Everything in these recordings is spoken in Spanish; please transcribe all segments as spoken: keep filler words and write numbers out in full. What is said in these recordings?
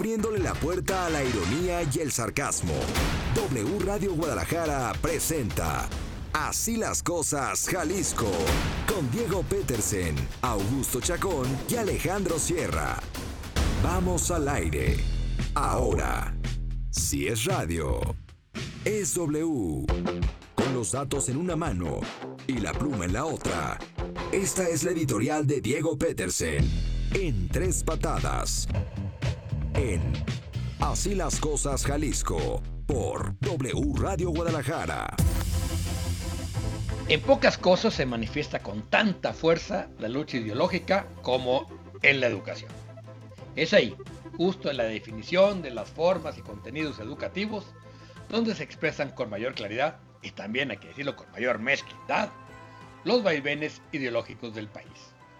abriéndole la puerta a la ironía y el sarcasmo. W Radio Guadalajara presenta Así las Cosas Jalisco, con Diego Petersen, Augusto Chacón y Alejandro Sierra. Vamos al aire. Ahora, si es radio, es W. Con los datos en una mano y la pluma en la otra. Esta es la editorial de Diego Petersen, en tres patadas. En Así las Cosas Jalisco, por W Radio Guadalajara. En pocas cosas se manifiesta con tanta fuerza la lucha ideológica como en la educación. Es ahí, justo en la definición de las formas y contenidos educativos, donde se expresan con mayor claridad, y también hay que decirlo con mayor mezquindad, los vaivenes ideológicos del país.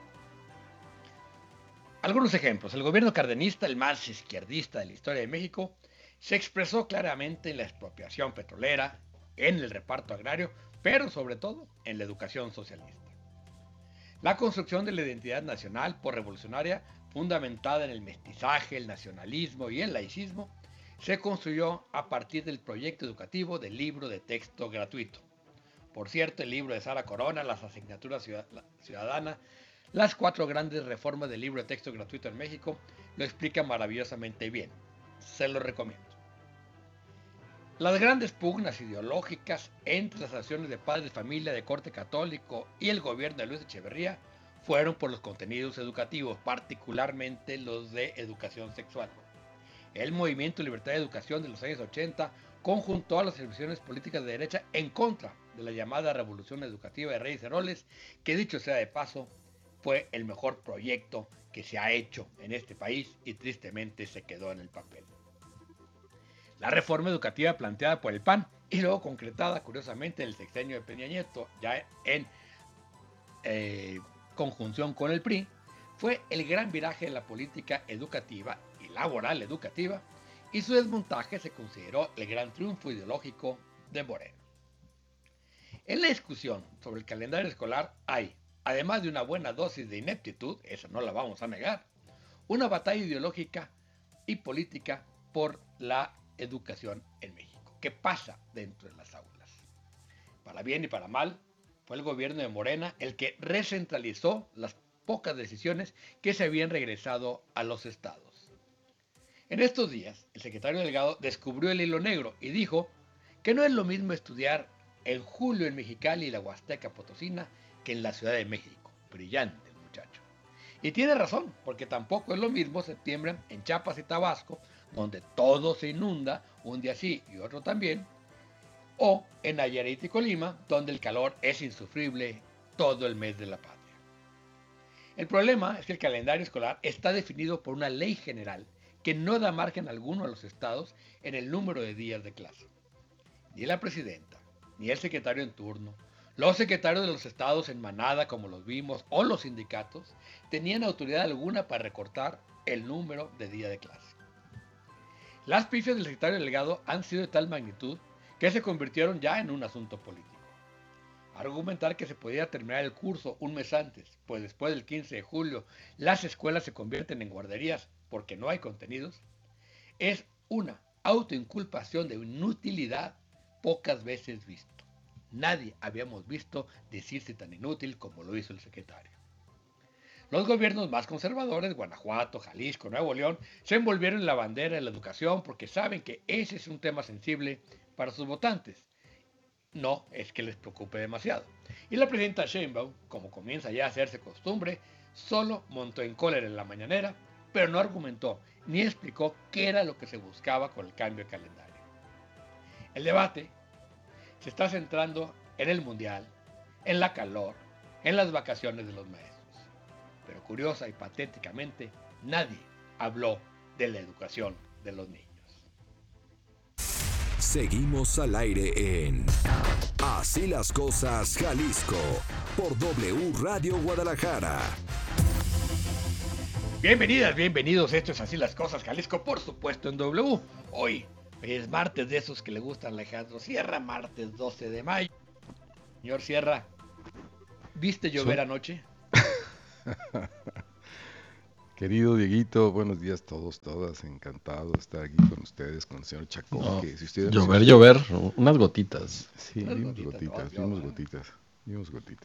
Algunos ejemplos. El gobierno cardenista, el más izquierdista de la historia de México, se expresó claramente en la expropiación petrolera, en el reparto agrario, pero sobre todo en la educación socialista. La construcción de la identidad nacional por revolucionaria, fundamentada en el mestizaje, el nacionalismo y el laicismo, se construyó a partir del proyecto educativo del libro de texto gratuito. Por cierto, el libro de Sara Corona, las asignaturas ciudadanas, las cuatro grandes reformas del libro de texto gratuito en México, lo explican maravillosamente bien. Se lo recomiendo. Las grandes pugnas ideológicas entre las asociaciones de padres de familia de corte católico y el gobierno de Luis Echeverría fueron por los contenidos educativos, particularmente los de educación sexual. El movimiento Libertad de Educación de los años ochenta conjuntó a las organizaciones políticas de derecha en contra de la llamada Revolución Educativa de Reyes Heroles, que dicho sea de paso, fue el mejor proyecto que se ha hecho en este país y tristemente se quedó en el papel. La reforma educativa planteada por el P A N y luego concretada curiosamente en el sexenio de Peña Nieto, ya en eh, conjunción con el P R I, fue el gran viraje de la política educativa y laboral educativa, y su desmontaje se consideró el gran triunfo ideológico de Morena. En la discusión sobre el calendario escolar hay, además de una buena dosis de ineptitud, esa no la vamos a negar, una batalla ideológica y política por la educación en México. ¿Qué pasa dentro de las aulas? Para bien y para mal, fue el gobierno de Morena el que recentralizó las pocas decisiones que se habían regresado a los estados. En estos días, el secretario Delgado descubrió el hilo negro y dijo que no es lo mismo estudiar en julio en Mexicali y la Huasteca Potosina que en la Ciudad de México. Brillante el muchacho. Y tiene razón, porque tampoco es lo mismo septiembre en Chiapas y Tabasco, donde todo se inunda, un día sí y otro también, o en Nayarit y Colima, donde el calor es insufrible todo el mes de la patria. El problema es que el calendario escolar está definido por una ley general que no da margen alguno a los estados en el número de días de clase. Ni la presidenta, ni el secretario en turno, los secretarios de los estados en manada, como los vimos, o los sindicatos, tenían autoridad alguna para recortar el número de días de clase. Las pifias del secretario delegado han sido de tal magnitud que se convirtieron ya en un asunto político. Argumentar que se podía terminar el curso un mes antes, pues después del quince de julio las escuelas se convierten en guarderías porque no hay contenidos, es una autoinculpación de inutilidad pocas veces visto. Nadie habíamos visto decirse tan inútil como lo hizo el secretario. Los gobiernos más conservadores, Guanajuato, Jalisco, Nuevo León, se envolvieron en la bandera de la educación porque saben que ese es un tema sensible para sus votantes. No es que les preocupe demasiado. Y la presidenta Sheinbaum, como comienza ya a hacerse costumbre, solo montó en cólera en la mañanera, pero no argumentó ni explicó qué era lo que se buscaba con el cambio de calendario. El debate se está centrando en el mundial, en la calor, en las vacaciones de los maestros. Pero curiosa y patéticamente, nadie habló de la educación de los niños. Seguimos al aire en Así las Cosas Jalisco, por W Radio Guadalajara. Bienvenidas, bienvenidos, esto es Así las Cosas Jalisco, por supuesto en W. Hoy es martes de esos que le gustan a Alejandro Sierra, martes doce de mayo. Señor Sierra, ¿viste llover ¿Sí? anoche? Querido Dieguito, buenos días todos, todas. Encantado de estar aquí con ustedes, con el señor Chacón. No, Que si usted, si llover, usted- llover, unas gotitas. Sí, Unas vimos gotitas, gotitas, oh, vimos Dios, ¿eh? gotitas, vimos gotitas.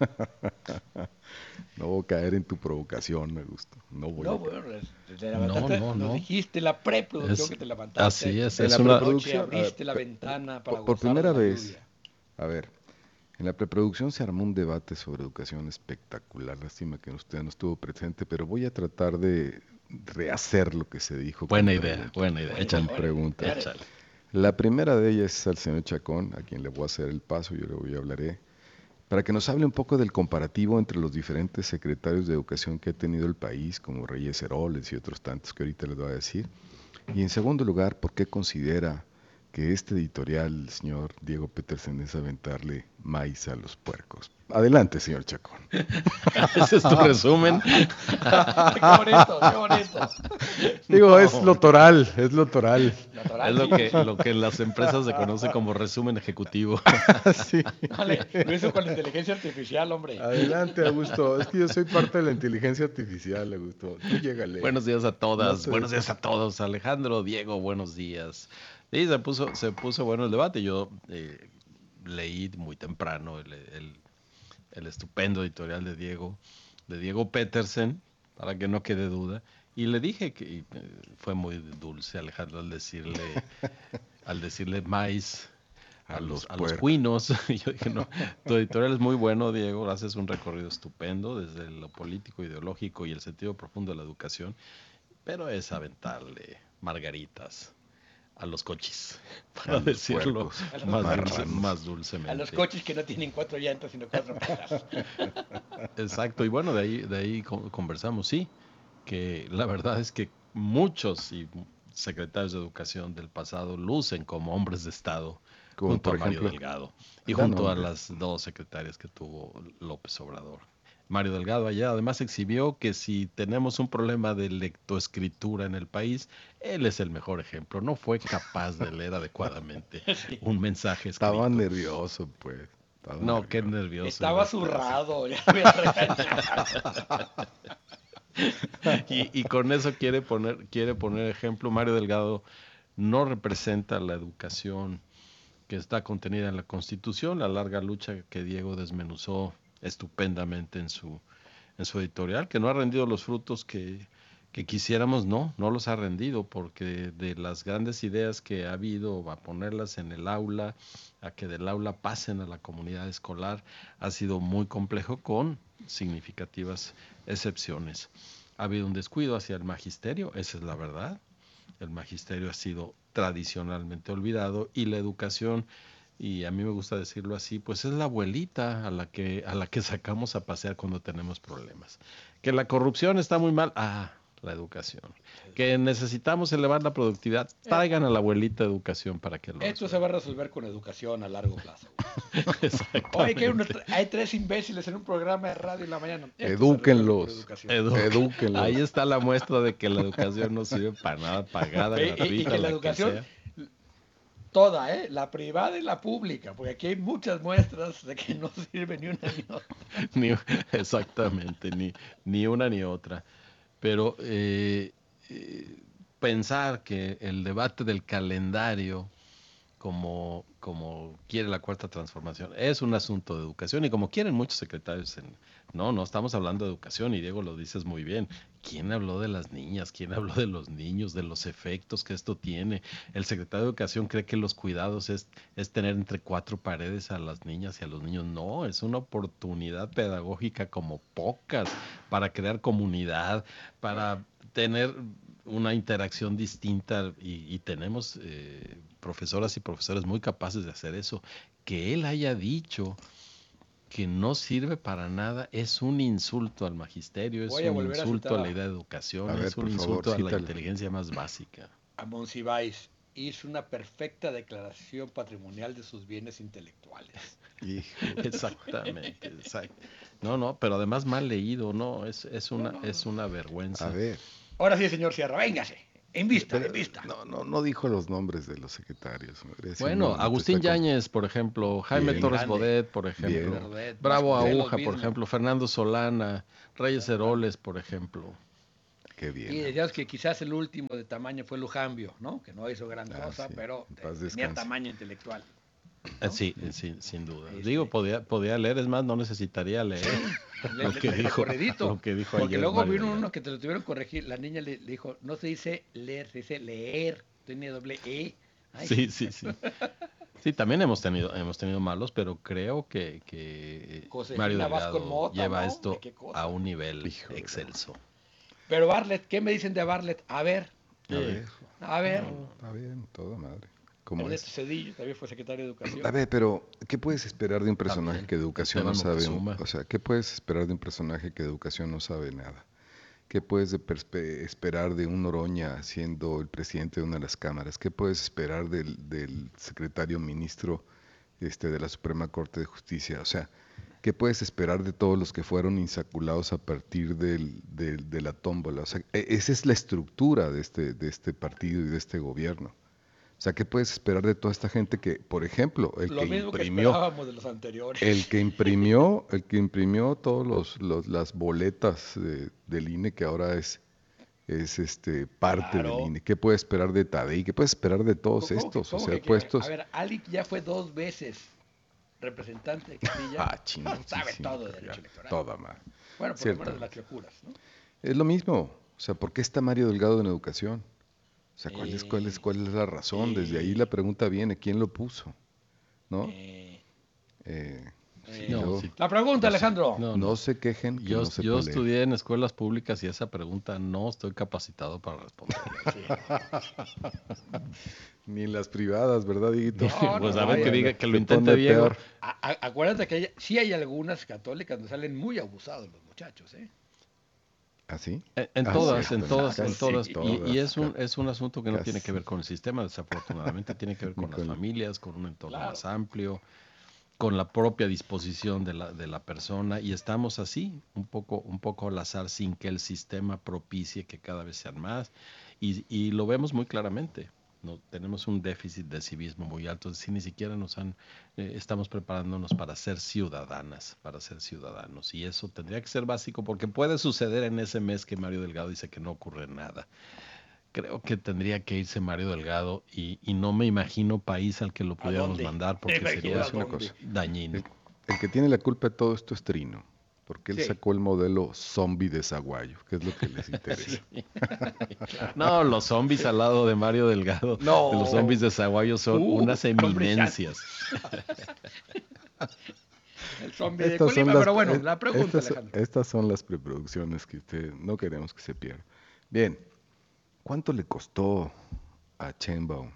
No voy a caer en tu provocación, me gusta. No voy No, a caer. bueno, te te No, levantaste, no, nos no. dijiste en la preproducción Es que te así levantaste es, En es la por la una noche y preproducción, a ver, abriste la pe- ventana para por, por gozar de primera la vez, lluvia. a ver, en la preproducción se armó un debate sobre educación espectacular. Lástima que usted no estuvo presente, pero voy a tratar de rehacer lo que se dijo con buena idea, preguntas. buena idea. Buena Con idea, Échale, buena idea. preguntas. Dale. échale. La primera de ellas es al señor Chacón, a quien le voy a hacer el paso, yo le voy a hablaré, para que nos hable un poco del comparativo entre los diferentes secretarios de educación que ha tenido el país, como Reyes Heroles y otros tantos que ahorita les voy a decir. Y en segundo lugar, ¿por qué considera que este editorial, el señor Diego Petersen, es aventarle maíz a los puercos? Adelante, señor Chacón. Ese es tu resumen. Qué bonito, qué bonito. Digo, es No, lo toral, es lo toral. Natural, es lo sí, que, sí. lo que en las empresas se conoce como resumen ejecutivo. Sí. Vale, lo hizo con la inteligencia artificial, hombre. Adelante, Augusto. Es que yo soy parte de la inteligencia artificial, Augusto. Tú llégale. Buenos días a No todas, te buenos des- días a todos. Alejandro, Diego, buenos días. Sí, se puso, se puso bueno el debate. Yo eh, leí muy temprano el, el- el estupendo editorial de Diego, de Diego Petersen, para que no quede duda. Y le dije que y, eh, fue muy dulce Alejandro al decirle, al decirle maíz A a los los, a los puercos. cuinos. Y yo dije, no, tu editorial es muy bueno, Diego, haces un recorrido estupendo desde lo político, ideológico y el sentido profundo de la educación, pero es aventarle margaritas a los cochis, A para los decirlo puercos. A los más, dulce, Marranos. más A los dulcemente. coches que no tienen cuatro llantas, sino cuatro patas. Exacto, y bueno, de ahí, de ahí con- conversamos, sí, que la verdad es que muchos y secretarios de educación del pasado lucen como hombres de Estado Como junto a por Mario ejemplo, Delgado y da junto a nombres. las dos secretarias que tuvo López Obrador. Mario Delgado allá además exhibió que si tenemos un problema de lectoescritura en el país, él es el mejor ejemplo. No fue capaz de leer adecuadamente Sí. un mensaje Estaba escrito. nervioso, pues. Estaba No, qué nervioso. nervioso iba Estaba a estar. zurrado, ya lo había regañado. Y, y con eso quiere poner, quiere poner ejemplo. Mario Delgado no representa la educación que está contenida en la Constitución, la larga lucha que Diego desmenuzó estupendamente en su, en su editorial, que no ha rendido los frutos que, que quisiéramos, no, no los ha rendido, porque de las grandes ideas que ha habido, a ponerlas en el aula, a que del aula pasen a la comunidad escolar, ha sido muy complejo con significativas excepciones. Ha habido un descuido hacia el magisterio, esa es la verdad. El magisterio ha sido tradicionalmente olvidado y la educación, y a mí me gusta decirlo así, pues es la abuelita a la que, a la que sacamos a pasear cuando tenemos problemas. Que la corrupción está muy mal, ah, la educación. Que necesitamos elevar la productividad, traigan a la abuelita educación para que lo Esto se resuelva. va a resolver con educación a largo plazo. Oye, que hay, unos Exactamente. tre- hay tres imbéciles en un programa de radio en la mañana. Esto se resuelve por Edúquenlos. educación. Edu- Edúquenlos. Ahí está la muestra de que la educación no sirve para nada, pagada, Y, y- y gratuita, que la la que educación, sea. toda, ¿eh? La privada y la pública, porque aquí hay muchas muestras de que no sirve ni una ni otra. Ni, exactamente, ni, ni una ni otra. Pero eh, eh, pensar que el debate del calendario, como, como quiere la cuarta transformación, es un asunto de educación y como quieren muchos secretarios. En, no, no estamos hablando de educación y Diego lo dices muy bien. ¿Quién habló de las niñas? ¿Quién habló de los niños? De los efectos que esto tiene. El secretario de Educación cree que los cuidados es, es tener entre cuatro paredes a las niñas y a los niños. No, es una oportunidad pedagógica como pocas para crear comunidad, para tener una interacción distinta y, y tenemos eh, profesoras y profesores muy capaces de hacer eso. Que él haya dicho que no sirve para nada es un insulto al magisterio, es Voy a un volver a insulto a citar la a, idea de educación, A ver, es un por favor, insulto a la cítalo. inteligencia más básica. a Monsiváis. Hizo una perfecta declaración patrimonial de sus bienes intelectuales. Hijo. Exactamente, exacto. No, no, pero además mal leído, no, es, es una, es una vergüenza. A ver. Ahora sí, señor Sierra, véngase. En vista, Pero, en vista. no, no, no dijo los nombres de los secretarios. Me parece Bueno, muy bonito, Agustín está con- Yáñez, por ejemplo, Jaime Bien. Torres Grande. Bodet, por ejemplo, Bien. Rodet, Bravo Vasconcelos Aguja, por mismo. ejemplo, Fernando Solana, Reyes Fernando. Heroles, por ejemplo. qué bien. Y decíamos que quizás el último de tamaño fue Lujambio, ¿no? Que no hizo gran Ah, cosa, sí. pero En paz tenía descanse. tamaño intelectual. Eh, ¿no? Sí, eh, sí, sin duda. Este- Digo, podía, podía leer, es más, no necesitaría leer Le- lo le- que le- de dijo, corridito. lo que dijo Porque ayer luego Mario vino Delgado. uno que te lo tuvieron que corregir. La niña le, le dijo, no se dice leer, se dice leer. Tiene doble E. Ay, Sí, sí, sí. Sí, también hemos tenido, hemos tenido malos, pero creo que, que Mario Josefina Vázquez Delgado Mota, lleva ¿no? esto ¿De qué cosa? a un nivel Híjole. excelso. Pero Bartlett, ¿qué me dicen de Bartlett? A ver, A ver, a ver. está bien, toda madre. ¿Cómo Ernesto es? Cedillo también fue secretario de Educación. A ver, pero ¿qué puedes esperar de un personaje También. que de educación no Esteban sabe? Moctezuma. O sea, ¿qué puedes esperar de un personaje que de educación no sabe nada? ¿Qué puedes de perspe- esperar de un Noroña siendo el presidente de una de las cámaras? ¿Qué puedes esperar del, del secretario ministro este, de la Suprema Corte de Justicia? O sea, ¿qué puedes esperar de todos los que fueron insaculados a partir del, del- de la tómbola? O sea, e- esa es la estructura de este, de este partido y de este gobierno. O sea, ¿qué puedes esperar de toda esta gente que, por ejemplo, el Lo que mismo que imprimió, esperábamos de los anteriores. el que imprimió, el que imprimió todos los, los- las boletas de- del I N E, que ahora es, es este parte del Claro. I N E? ¿Qué puedes esperar de Tadei? ¿Qué puedes esperar de todos ¿Cómo que- estos? O cómo sea, que qué? puestos. A ver, Ali ya fue dos veces representante de Castilla. Ah, chingón, sí, Sabe sí, todo de ya, derecho electoral. toda madre. Bueno, por lo menos de las Ciertamente. locuras, ¿no? Es lo mismo. O sea, ¿por qué está Mario Delgado en educación? O sea, ¿cuál es, cuál es, Eh, cuál es la razón? Desde ahí eh, la pregunta viene, ¿quién lo puso? ¿No? eh, Eh, sí, eh. No, luego, sí, La pregunta, no, sí. Alejandro. No, no no. se quejen que Yo, no yo sepan leer. estudié en escuelas públicas y esa pregunta no estoy capacitado para responder. Sí. Ni en las privadas, ¿verdad, Dieguito? No, Pues no, a ver no, que ya- diga, que lo Se intente pone Diego. peor. A- a- acuérdate que hay- sí hay algunas católicas donde salen muy abusados los muchachos, ¿eh? ¿Ah, sí? En, en Ah, todas, cierto, en todas, en casi todas. Y, todas, y es un ca- es un asunto que no tiene que casi. ver con el sistema, desafortunadamente, tiene que ver Ni con las con- familias, con un entorno Claro. más amplio, con la propia disposición de la, de la persona. Y estamos así, un poco, un poco al azar, sin que el sistema propicie que cada vez sean más. Y, y lo vemos muy claramente. No, tenemos un déficit de civismo muy alto, si ni siquiera nos han, eh, estamos preparándonos para ser ciudadanas, para ser ciudadanos. Y eso tendría que ser básico porque puede suceder en ese mes que Mario Delgado dice que no ocurre nada. Creo que tendría que irse Mario Delgado y, y no me imagino país al que lo ¿A pudiéramos dónde? mandar Me porque imagino sería a una dónde. cosa. dañino. El, el que tiene la culpa de todo esto es Trino, porque él Sí. sacó el modelo zombie de Zaguayo, que es lo que les interesa. No, los zombies al lado de Mario Delgado, No. de los zombies de Zaguayo son Uh, unas son eminencias. El zombie de Estas son Colima, las, pero bueno, eh, la pregunta, estas, Alejandro. estas son las preproducciones que usted no queremos que se pierdan. Bien, ¿cuánto le costó a Sheinbaum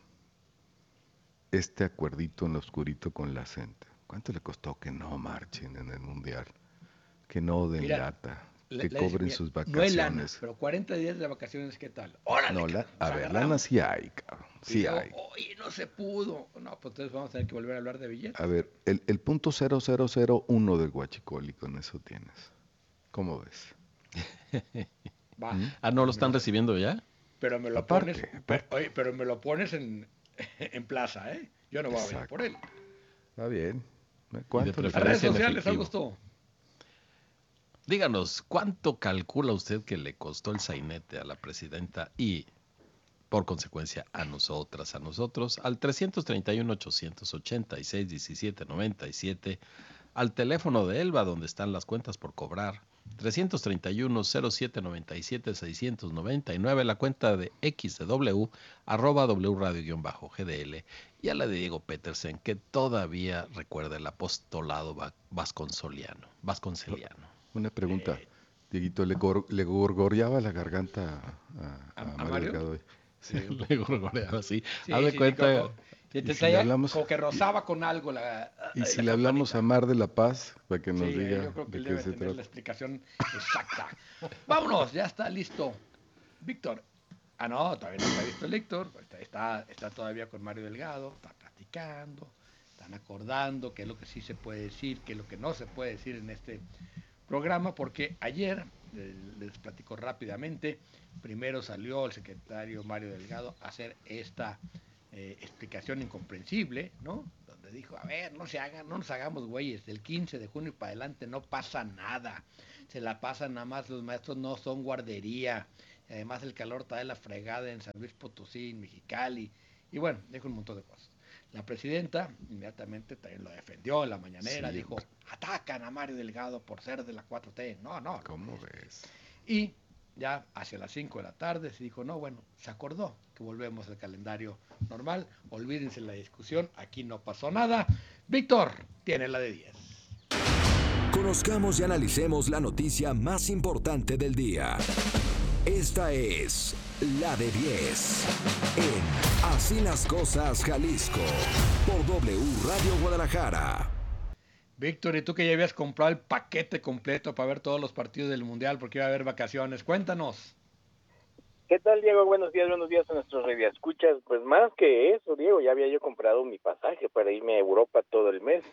este acuerdito en lo oscurito con la gente? ¿Cuánto le costó que no marchen en el Mundial? Que no den Mira, lata, Le- que le dice, cobren mira, sus no hay lana, vacaciones. pero cuarenta días de vacaciones, ¿qué tal? Órale, No, la, cabrón, a nos ver, lana agarramos. sí hay, cabrón, Y sí luego, hay. oye, no se pudo. No, pues entonces vamos a tener que volver a hablar de billetes. A ver, el, el punto cero cero cero uno del Huachicol y con eso tienes. ¿Cómo ves? Va. ¿Mm? Ah, ¿no lo Me están lo- recibiendo ya? Pero me lo Aparte, pones, pe- aparte. oye, pero me lo pones en, en plaza, ¿eh? Yo no voy a venir Exacto. por él. Está bien. Y de ¿Cuánto le Las redes preferencia en sociales, efectivo. Augusto. Díganos, ¿cuánto calcula usted que le costó el sainete a la presidenta y, por consecuencia, a nosotras, a nosotros? Al trescientos treinta y uno, ochocientos ochenta y seis, diecisiete noventa y siete, al teléfono de Elba, donde están las cuentas por cobrar, trescientos treinta y uno, cero siete noventa y siete, seiscientos noventa y nueve, la cuenta de X de W, arroba W Radio-G D L, y a la de Diego Petersen, que todavía recuerda el apostolado va- vasconsoliano, vasconceliano. Una pregunta. Dieguito, ¿le, gor- le gorgoreaba la garganta a, a ¿A- a Mario Mario? Delgado? Sí. Le gorgoreaba así. Sí, Haz de sí, sí, cuenta. como, y te y si le traía hablamos- como que rozaba con algo la. Y la si le hablamos a campanita. Mar de la Paz, para que nos Sí, diga yo creo que de él qué debe se tener la trata. explicación exacta. Vámonos, ya está listo. Víctor. Ah, no, todavía no está listo el Héctor. Está, está, está todavía con Mario Delgado, está platicando, están acordando qué es lo que sí se puede decir, qué es lo que no se puede decir en este programa, porque ayer, eh, les platico rápidamente, primero salió el secretario Mario Delgado a hacer esta eh, explicación incomprensible, ¿no? Donde dijo, a ver, no se hagan, no nos hagamos güeyes, del quince de junio para adelante no pasa nada, se la pasan nada más, los maestros no son guardería, Además el calor está de la fregada en San Luis Potosí, en Mexicali. Y bueno, dijo un montón de cosas. La presidenta inmediatamente también lo defendió en la mañanera, Sí, dijo, atacan a Mario Delgado por ser de la cuatro T. No, no, no. ¿cómo ves? Y ya hacia las cinco de la tarde se dijo, no, bueno, se acordó que volvemos al calendario normal, olvídense la discusión, aquí no pasó nada. Víctor tiene la de diez. Conozcamos y analicemos la noticia más importante del día. Esta es la de diez en Así las Cosas Jalisco por W Radio Guadalajara. Víctor, ¿y tú que ya habías comprado el paquete completo para ver todos los partidos del Mundial porque iba a haber vacaciones? Cuéntanos. ¿Qué tal, Diego? Buenos días, buenos días a nuestros radioescuchas. Pues más que eso, Diego, ya había yo comprado mi pasaje para irme a Europa todo el mes.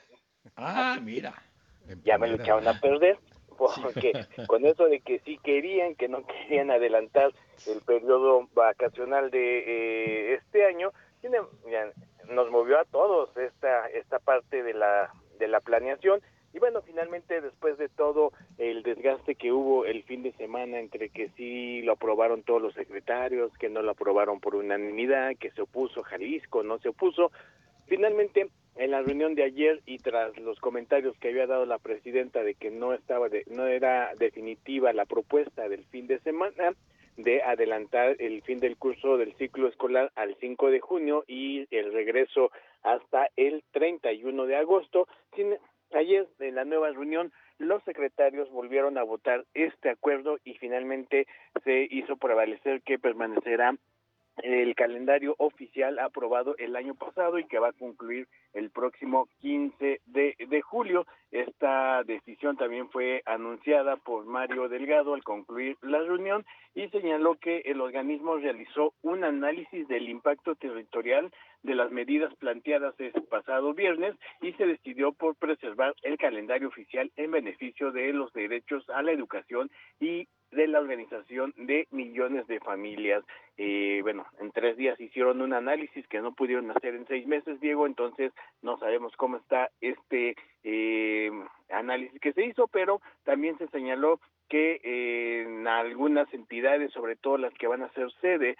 Ah, mira. Ya me lo echaron a perder, porque sí. Con eso de que sí querían, que no querían adelantar el periodo vacacional de eh, este año, tiene, ya, nos movió a todos esta esta parte de la de la planeación. Y bueno, finalmente, después de todo el desgaste que hubo el fin de semana entre que sí lo aprobaron todos los secretarios, que no lo aprobaron por unanimidad, que se opuso Jalisco, no se opuso, finalmente en la reunión de ayer y tras los comentarios que había dado la presidenta de que no estaba de, no era definitiva la propuesta del fin de semana de adelantar el fin del curso del ciclo escolar al cinco de junio y el regreso hasta el treinta y uno de agosto, sin ayer, en la nueva reunión, los secretarios volvieron a votar este acuerdo y finalmente se hizo prevalecer que permanecerá el calendario oficial aprobado el año pasado y que va a concluir el próximo quince de, de julio. Esta decisión también fue anunciada por Mario Delgado al concluir la reunión y señaló que el organismo realizó un análisis del impacto territorial de las medidas planteadas este pasado viernes y se decidió por preservar el calendario oficial en beneficio de los derechos a la educación y de la organización de millones de familias. Eh, bueno, en tres días hicieron un análisis que no pudieron hacer en seis meses, Diego, entonces no sabemos cómo está este eh, análisis que se hizo, pero también se señaló que eh, en algunas entidades, sobre todo las que van a ser sede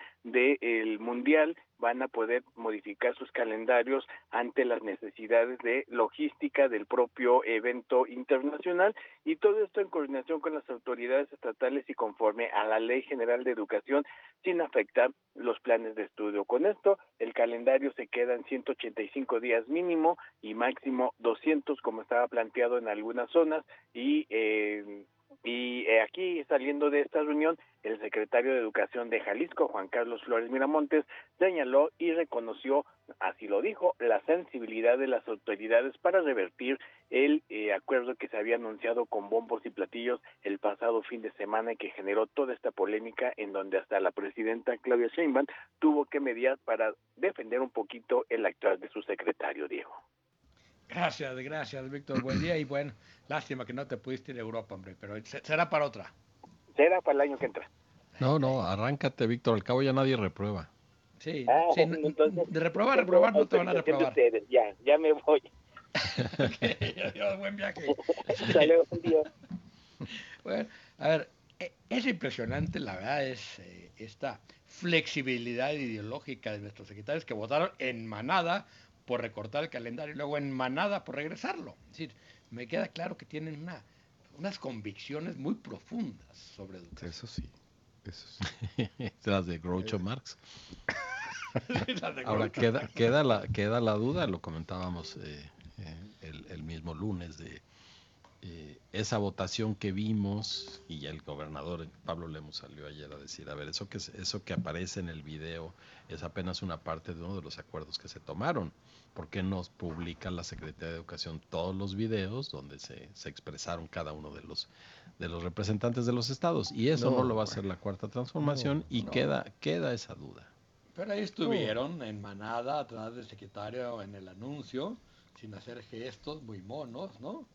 del Mundial, van a poder modificar sus calendarios ante las necesidades de logística del propio evento internacional, y todo esto en coordinación con las autoridades estatales y conforme a la Ley General de Educación, sin afectar los planes de estudio. Con esto, el calendario se queda en ciento ochenta y cinco días mínimo y máximo doscientos, como estaba planteado en algunas zonas, y eh, Y eh, aquí, saliendo de esta reunión, el secretario de Educación de Jalisco, Juan Carlos Flores Miramontes, señaló y reconoció, así lo dijo, la sensibilidad de las autoridades para revertir el eh, acuerdo que se había anunciado con bombos y platillos el pasado fin de semana y que generó toda esta polémica en donde hasta la presidenta Claudia Sheinbaum tuvo que mediar para defender un poquito el actuar de su secretario, Diego. Gracias, gracias, Víctor. Buen día y bueno, lástima que no te pudiste ir a Europa, hombre, pero será para otra. Será para el año que entra. No, no, arráncate, Víctor. Al cabo ya nadie reprueba. Sí, ah, sí entonces, de reprobar, reprobar no te van a reprobar. Ustedes. Ya, ya me voy. Okay, adiós, buen viaje. Hasta luego, tío. Bueno, a ver, es impresionante, la verdad, es eh, esta flexibilidad ideológica de nuestros secretarios que votaron en manada por recortar el calendario y luego en manada por regresarlo. Es decir, me queda claro que tienen una, unas convicciones muy profundas sobre educación. Eso sí, eso sí. Las de Groucho Marx. Las de Ahora Groucho. queda, queda, la, queda la duda, lo comentábamos eh, eh, el, el mismo lunes, de eh, esa votación que vimos, y ya el gobernador Pablo Lemus salió ayer a decir, a ver, eso que, eso que aparece en el video es apenas una parte de uno de los acuerdos que se tomaron. ¿Por qué no publica la Secretaría de Educación todos los videos donde se, se expresaron cada uno de los de los representantes de los estados? Y eso no, no lo va a hacer la Cuarta Transformación, no, y no. queda queda esa duda. Pero ahí estuvieron no. en manada atrás del secretario en el anuncio, sin hacer gestos muy monos, ¿no?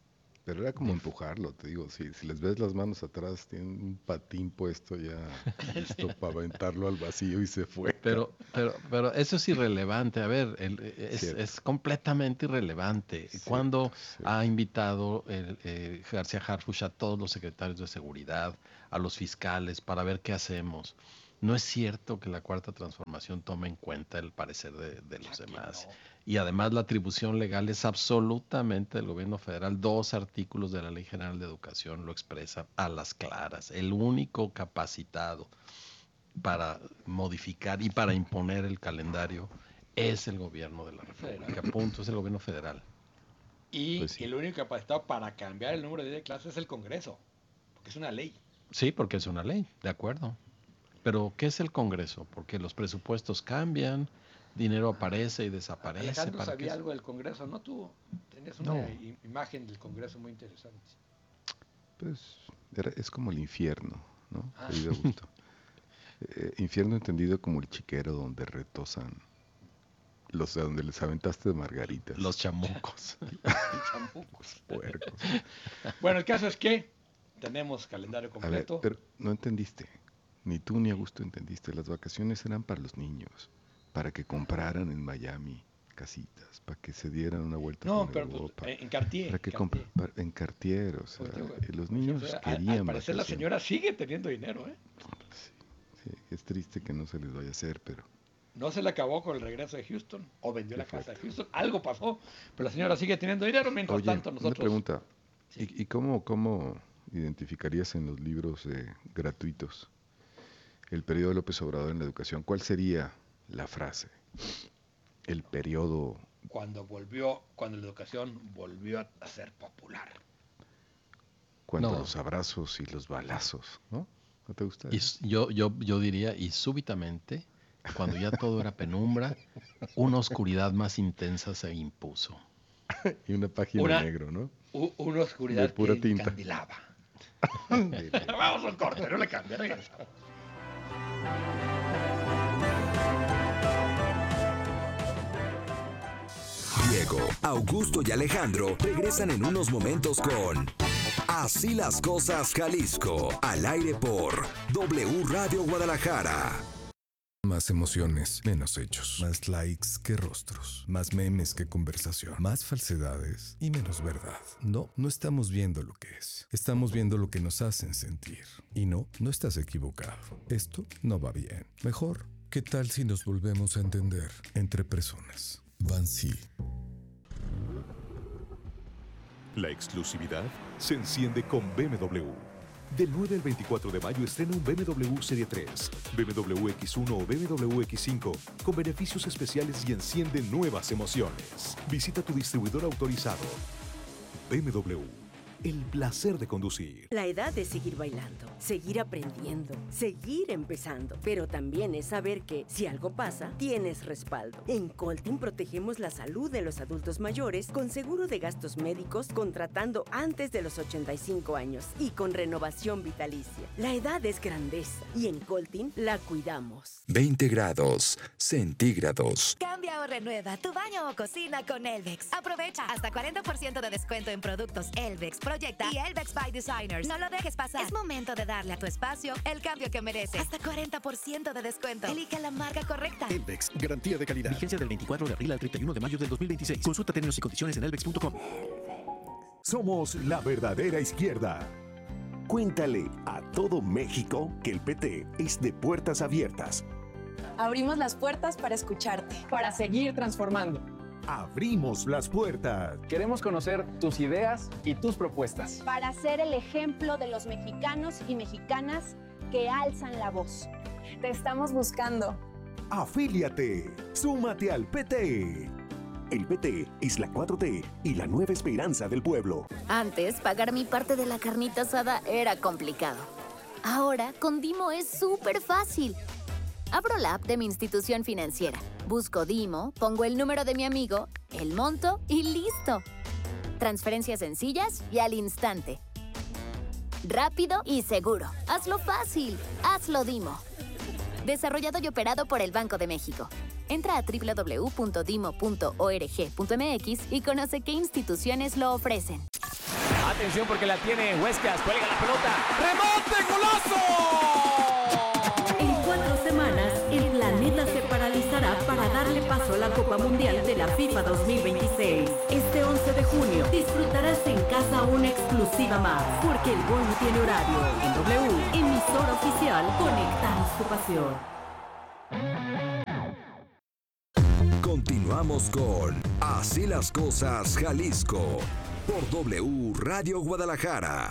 Pero era como empujarlo, te digo, si, si les ves las manos atrás, tienen un patín puesto ya listo sí. para aventarlo al vacío y se fue. Pero, pero, pero eso es irrelevante, a ver, el, es, es completamente irrelevante. Sí, Cuando sí. ha invitado el, eh, García Harfuch a todos los secretarios de seguridad, a los fiscales, para ver qué hacemos. No es cierto que la Cuarta Transformación tome en cuenta el parecer de, de los Aquí demás. No. Y además la atribución legal es absolutamente del gobierno federal. Dos artículos de la Ley General de Educación lo expresan a las claras. El único capacitado para modificar y para imponer el calendario es el gobierno de la República. Punto, es el gobierno federal. Y pues sí. el único capacitado para cambiar el número de días de clase es el Congreso, porque es una ley. Sí, porque es una ley, de acuerdo. Pero, ¿qué es el Congreso? Porque los presupuestos cambian, dinero aparece y desaparece. Alejandro ¿para sabía qué? algo del Congreso, ¿no? Tú tenías una no. imagen del Congreso muy interesante. Pues era, es como el infierno, ¿no? Ah. Gusto. eh, infierno entendido como el chiquero donde retosan, los donde les aventaste de margaritas. Los chamucos. chamucos. Puercos. Bueno, el caso es que tenemos calendario completo. A ver, pero no entendiste. Ni tú ni Augusto entendiste, las vacaciones eran para los niños, para que compraran en Miami casitas, para que se dieran una vuelta no, por pero Europa. En Cartier. Para que Cartier. Para, en Cartier, o sea, pues, los niños o sea, querían al parecer la señora sigue teniendo dinero, ¿eh? Sí, sí, es triste que no se les vaya a hacer, pero... No se le acabó con el regreso de Houston, o vendió Qué la fuerte. casa de Houston, algo pasó, pero la señora sigue teniendo dinero, mientras Oye, tanto nosotros... una pregunta, sí. ¿y, y cómo, cómo identificarías en los libros eh, gratuitos el periodo de López Obrador en la educación? ¿Cuál sería la frase? El periodo... Cuando volvió, cuando la educación volvió a ser popular. Cuando No. los abrazos y los balazos, ¿no? ¿No te gusta? Y yo, yo, yo diría, y súbitamente, cuando ya todo era penumbra, una oscuridad más intensa se impuso. Y una página una, negro, ¿no? Una oscuridad de pura que tinta. encandilaba. Vamos al corte, no le cambie, regresamos. Diego, Augusto y Alejandro regresan en unos momentos con Así las cosas Jalisco, al aire por W Radio Guadalajara. Más emociones, menos hechos. Más likes que rostros. Más memes que conversación. Más falsedades y menos verdad. No, no estamos viendo lo que es. Estamos viendo lo que nos hacen sentir. Y no, no estás equivocado. Esto no va bien. Mejor, ¿qué tal si nos volvemos a entender entre personas? Bansi. La exclusividad se enciende con B M W. Del nueve al veinticuatro de mayo estrena un B M W Serie tres, B M W X uno o B M W X cinco con beneficios especiales y enciende nuevas emociones. Visita tu distribuidor autorizado. B M W. El placer de conducir. La edad es seguir bailando, seguir aprendiendo, seguir empezando. Pero también es saber que, si algo pasa, tienes respaldo. En Coltin protegemos la salud de los adultos mayores con seguro de gastos médicos contratando antes de los ochenta y cinco años y con renovación vitalicia. La edad es grandeza y en Coltin la cuidamos. veinte grados centígrados. Cambia o renueva tu baño o cocina con Elvex. Aprovecha hasta cuarenta por ciento de descuento en productos Elvex, Proyecta y Elvex by Designers. No lo dejes pasar. Es momento de darle a tu espacio el cambio que merece. Hasta cuarenta por ciento de descuento. Elige la marca correcta. Elvex, garantía de calidad. Vigencia del veinticuatro de abril al treinta y uno de mayo del dos mil veintiséis. Consulta términos y condiciones en elvex punto com. Somos la verdadera izquierda. Cuéntale a todo México que el P T es de puertas abiertas. Abrimos las puertas para escucharte. Para seguir transformando. Abrimos las puertas. Queremos conocer tus ideas y tus propuestas. Para ser el ejemplo de los mexicanos y mexicanas que alzan la voz. Te estamos buscando. Afíliate. Súmate al P T. El P T es la cuatro T y la nueva esperanza del pueblo. Antes, pagar mi parte de la carnita asada era complicado. Ahora, con Dimo es súper fácil. Abro la app de mi institución financiera, busco Dimo, pongo el número de mi amigo, el monto y listo. Transferencias sencillas y al instante. Rápido y seguro. Hazlo fácil. Hazlo Dimo. Desarrollado y operado por el Banco de México. Entra a doble u doble u doble u punto dimo punto org punto m x y conoce qué instituciones lo ofrecen. atención porque la tiene Huescas, cuelga la pelota, ¡remate, golazo! En cuatro semanas, el planeta se paralizará para darle paso a la Copa Mundial de la FIFA dos mil veintiséis. Este once de junio disfrutarás en casa una exclusiva más, porque el gol no tiene horario. En W, emisora oficial, conectamos tu pasión. Continuamos con Así las Cosas Jalisco por W Radio Guadalajara.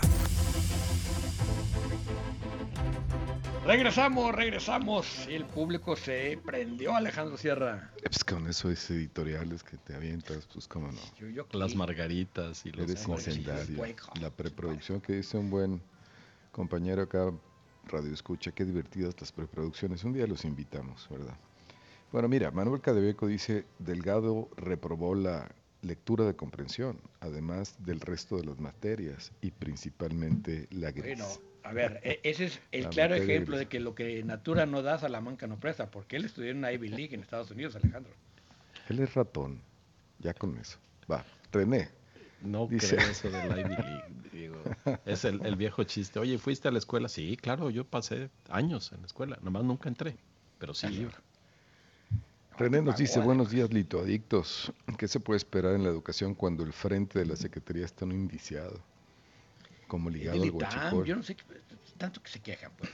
Regresamos, regresamos. El público se prendió, Alejandro Sierra. Pues con eso es editoriales que te avientas, pues cómo no. Yo, yo, Las margaritas y los Eres incendiario. La preproducción que dice un buen compañero acá, Radio Escucha, qué divertidas las preproducciones. Un día los invitamos, ¿verdad? Bueno, mira, Manuel Cadebeco dice, Delgado reprobó la lectura de comprensión, además del resto de las materias y principalmente la gris. Bueno, a ver, ese es el claro ejemplo de que lo que Natura no da, Salamanca no presta, porque él estudió en una Ivy League en Estados Unidos, Alejandro. Él es ratón, ya con eso. Va, René. No dice creo eso de la Ivy League, digo, es el, el viejo chiste. Oye, ¿fuiste a la escuela? Sí, claro, yo pasé años en la escuela, nomás nunca entré, pero sí iba. René nos dice, buenos días, litoadictos. ¿Qué se puede esperar en la educación cuando el frente de la Secretaría está no indiciado? Como ligado al huachicol. Yo no sé, tanto que se quejan, pues.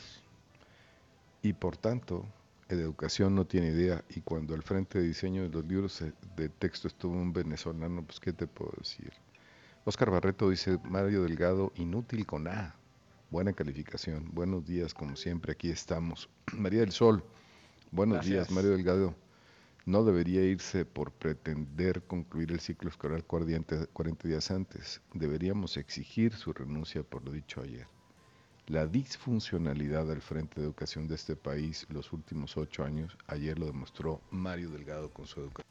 Y por tanto, el educación no tiene idea. Y cuando al frente de diseño de los libros de texto estuvo un venezolano, pues ¿qué te puedo decir? Oscar Barreto dice, Mario Delgado, inútil con A. Buena calificación. Buenos días, como siempre, aquí estamos. María del Sol, buenos Gracias. días, Mario Delgado. No debería irse por pretender concluir el ciclo escolar cuarenta días antes. Deberíamos exigir su renuncia por lo dicho ayer. La disfuncionalidad del Frente de Educación de este país los últimos ocho años, ayer lo demostró Mario Delgado con su educación.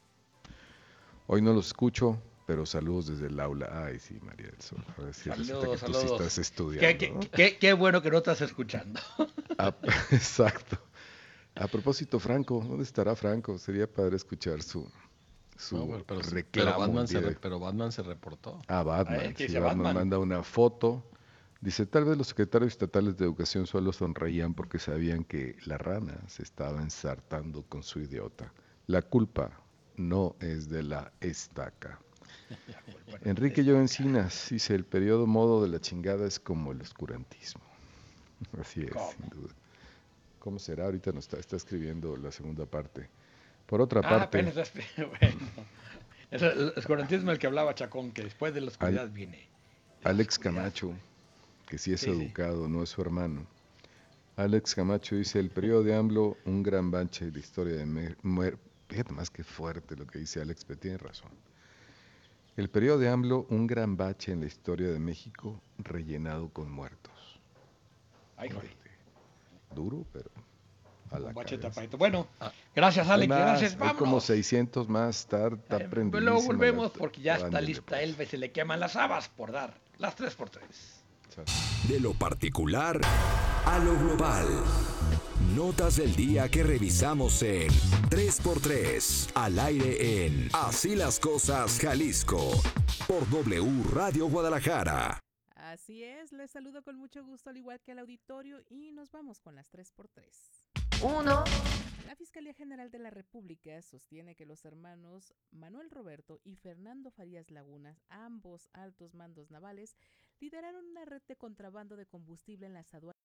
Hoy no los escucho, pero saludos desde el aula. Ay, sí, María del Sol. A ver si saludos, que saludos. Tú sí estás estudiando. Qué, qué, qué, qué bueno que no estás escuchando. Ah, exacto. A propósito, Franco, ¿dónde estará Franco? Sería padre escuchar su, su no, bueno, pero, reclamo. Pero Batman, se re, pero Batman se reportó. Ah, Batman. Sí, Batman, Batman manda una foto. Dice, tal vez los secretarios estatales de educación solo sonreían porque sabían que la rana se estaba ensartando con su idiota. La culpa no es de la estaca. Enrique Llovencinas dice, el periodo modo de la chingada es como el oscurantismo. Así es, ¿Cómo? sin duda. ¿Cómo será? Ahorita nos está, está escribiendo la segunda parte. Por otra ah, parte... Apenas, bueno, es el oscurantismo el que hablaba Chacón, que después de la oscuridad Al, viene. Alex Camacho, que sí es sí, educado, sí. no es su hermano. Alex Camacho dice, el periodo de AMLO, un gran bache de la historia de... Mer, Mer, fíjate más que fuerte lo que dice Alex, pero tiene razón. El periodo de AMLO, un gran bache en la historia de México, rellenado con muertos. Ay, joder. Duro, pero a la Bueno, gracias Alex, más, gracias, vámonos. Hay como seiscientos más, está, está eh, prendidísima. Luego volvemos la, porque ya está lista Elba y se le queman las habas por dar las tres por tres. De lo particular a lo global. Notas del día que revisamos en tres por tres, al aire en Así las Cosas Jalisco, por W Radio Guadalajara. Así es, les saludo con mucho gusto al igual que al auditorio y nos vamos con las tres por tres. Uno. La Fiscalía General de la República sostiene que los hermanos Manuel Roberto y Fernando Farías Lagunas, ambos altos mandos navales, lideraron una red de contrabando de combustible en las aduanas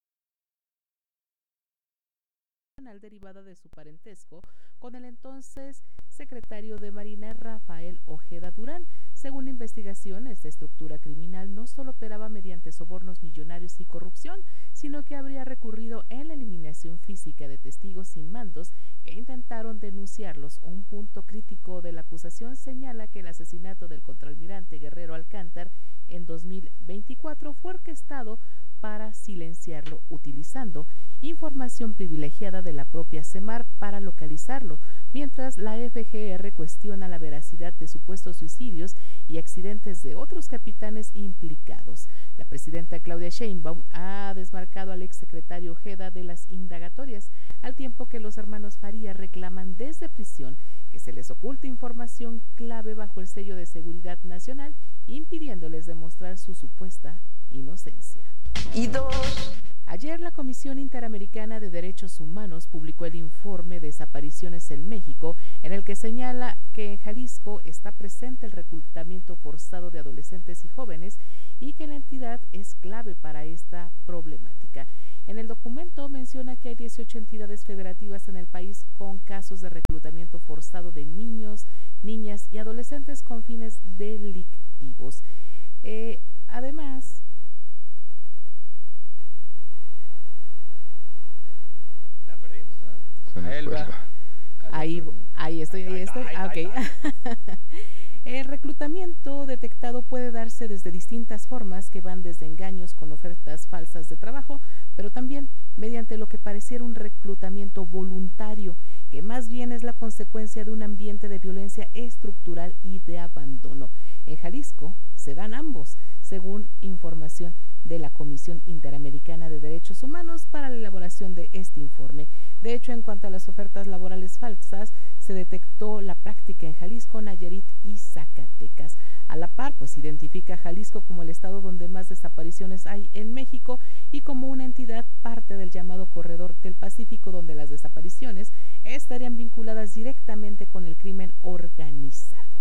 derivada de su parentesco con el entonces secretario de Marina Rafael Ojeda Durán. Según investigación, esta estructura criminal no solo operaba mediante sobornos millonarios y corrupción, sino que habría recurrido en la eliminación física de testigos y mandos que intentaron denunciarlos. Un punto crítico de la acusación señala que el asesinato del contraalmirante Guerrero Alcántar en dos mil veinticuatro fue orquestado para silenciarlo, utilizando información privilegiada de la propia CEMAR para localizarlo, mientras la F G R cuestiona la veracidad de supuestos suicidios y accidentes de otros capitanes implicados. La presidenta Claudia Sheinbaum ha desmarcado al exsecretario Ojeda de las indagatorias, al tiempo que los hermanos Farías reclaman desde prisión que se les oculta información clave bajo el sello de seguridad nacional, impidiéndoles demostrar su supuesta inocencia. Y dos. Ayer la Comisión Interamericana de Derechos Humanos publicó el informe Desapariciones en México, en el que señala que en Jalisco está presente el reclutamiento forzado de adolescentes y jóvenes y que la entidad es clave para esta problemática. En el documento menciona que hay dieciocho entidades federativas en el país con casos de reclutamiento forzado de niños, niñas y adolescentes con fines delictivos. Eh, además, la perdimos a, a Elba. Ahí, ahí estoy, ahí estoy. Ah, okay. El reclutamiento detectado puede darse desde distintas formas que van desde engaños con ofertas falsas de trabajo, pero también mediante lo que pareciera un reclutamiento voluntario, que más bien es la consecuencia de un ambiente de violencia estructural y de abandono. En Jalisco se dan ambos, según información de la Comisión Interamericana de Derechos Humanos para la elaboración de este informe. De hecho, en cuanto a las ofertas laborales falsas, se detectó la práctica en Jalisco, Nayarit y Zacatecas. A la par, pues identifica a Jalisco como el estado donde más desapariciones hay en México y como una entidad parte del llamado Corredor del Pacífico, donde las desapariciones estarían vinculadas directamente con el crimen organizado.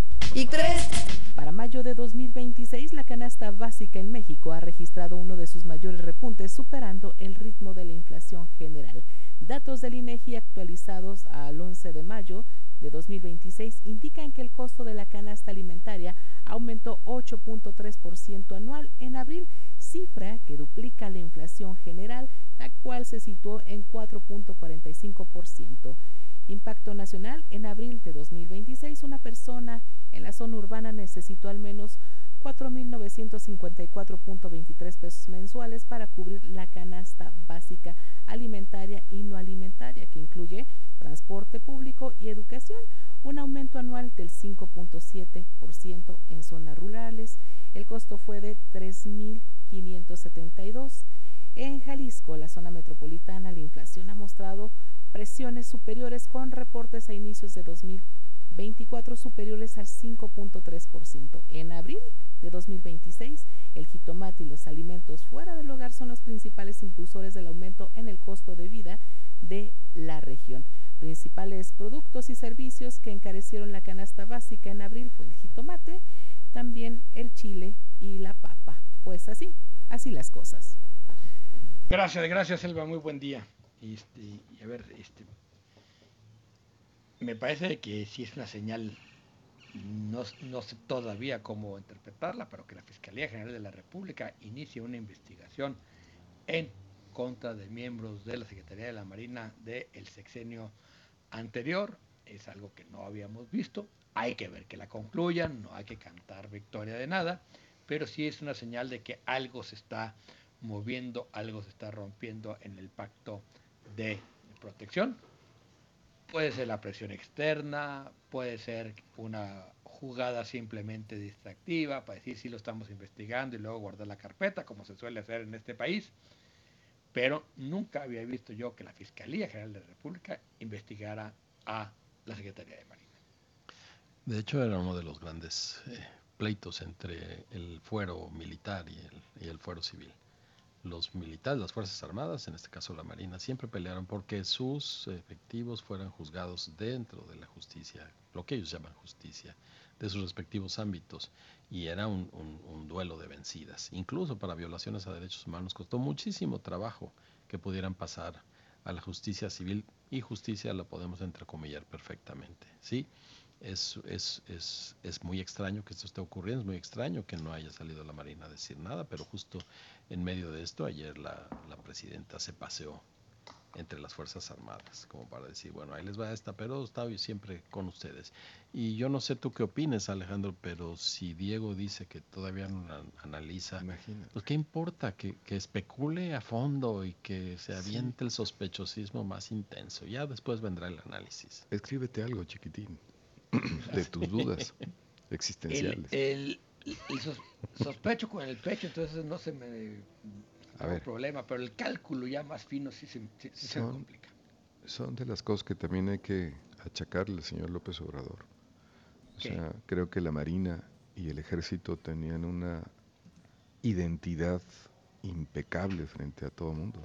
Y tres. Para mayo de dos mil veintiséis, la canasta básica en México ha registrado uno de sus mayores repuntes, superando el ritmo de la inflación general. Datos del INEGI actualizados al once de mayo de dos mil veintiséis indican que el costo de la canasta alimentaria aumentó ocho punto tres por ciento anual en abril, cifra que duplica la inflación general, la cual se situó en cuatro punto cuarenta y cinco por ciento. Impacto nacional: en abril de dos mil veintiséis, una persona en la zona urbana necesitó al menos cuatro mil novecientos cincuenta y cuatro punto veintitrés pesos mensuales para cubrir la canasta básica alimentaria y no alimentaria, que incluye transporte público y educación, un aumento anual del cinco punto siete por ciento en zonas rurales. El costo fue de tres mil quinientos setenta y dos. En Jalisco, la zona metropolitana, la inflación ha mostrado presiones superiores, con reportes a inicios de dos mil veinticuatro superiores al cinco punto tres por ciento. En abril de dos mil veintiséis, el jitomate y los alimentos fuera del hogar son los principales impulsores del aumento en el costo de vida de la región. Principales productos y servicios que encarecieron la canasta básica en abril fue el jitomate, también el chile y la papa. Pues así, así las cosas. Gracias, gracias, Elba, muy buen día. Este, y a ver, este, me parece que sí es una señal, no, no sé todavía cómo interpretarla, pero que la Fiscalía General de la República inicie una investigación en contra de miembros de la Secretaría de la Marina del sexenio anterior. Es algo que no habíamos visto. Hay que ver que la concluyan, no hay que cantar victoria de nada, pero sí es una señal de que algo se está moviendo, algo se está rompiendo en el pacto de protección. Puede ser la presión externa, puede ser una jugada simplemente distractiva para decir si lo estamos investigando y luego guardar la carpeta, como se suele hacer en este país, pero nunca había visto yo que la Fiscalía General de la República investigara a la Secretaría de Marina. De hecho, era uno de los grandes eh, pleitos entre el fuero militar y el, y el fuero civil. Los militares, las Fuerzas Armadas, en este caso la Marina, siempre pelearon porque sus efectivos fueran juzgados dentro de la justicia, lo que ellos llaman justicia, de sus respectivos ámbitos, y era un, un, un duelo de vencidas. Incluso para violaciones a derechos humanos costó muchísimo trabajo que pudieran pasar a la justicia civil, y justicia la podemos entrecomillar perfectamente, ¿sí? Es, es, es, es muy extraño que esto esté ocurriendo, es muy extraño que no haya salido la Marina a decir nada, pero justo en medio de esto, ayer la, la presidenta se paseó entre las Fuerzas Armadas, como para decir, bueno, ahí les va esta, pero está siempre con ustedes. Y yo no sé tú qué opines, Alejandro, pero si Diego dice que todavía no analiza, imagínate, pues qué importa, que, que especule a fondo y que se aviente sí. el sospechosismo más intenso, ya después vendrá el análisis. Escríbete algo, chiquitín, de tus dudas existenciales. El, el, el sos, sospecho con el pecho, entonces no se me... A ver, problema, pero el cálculo ya más fino sí se, sí, sí son, se complica. Son de las cosas que también hay que achacarle al señor López Obrador. O ¿Qué? sea, creo que la Marina y el Ejército tenían una identidad impecable frente a todo el mundo.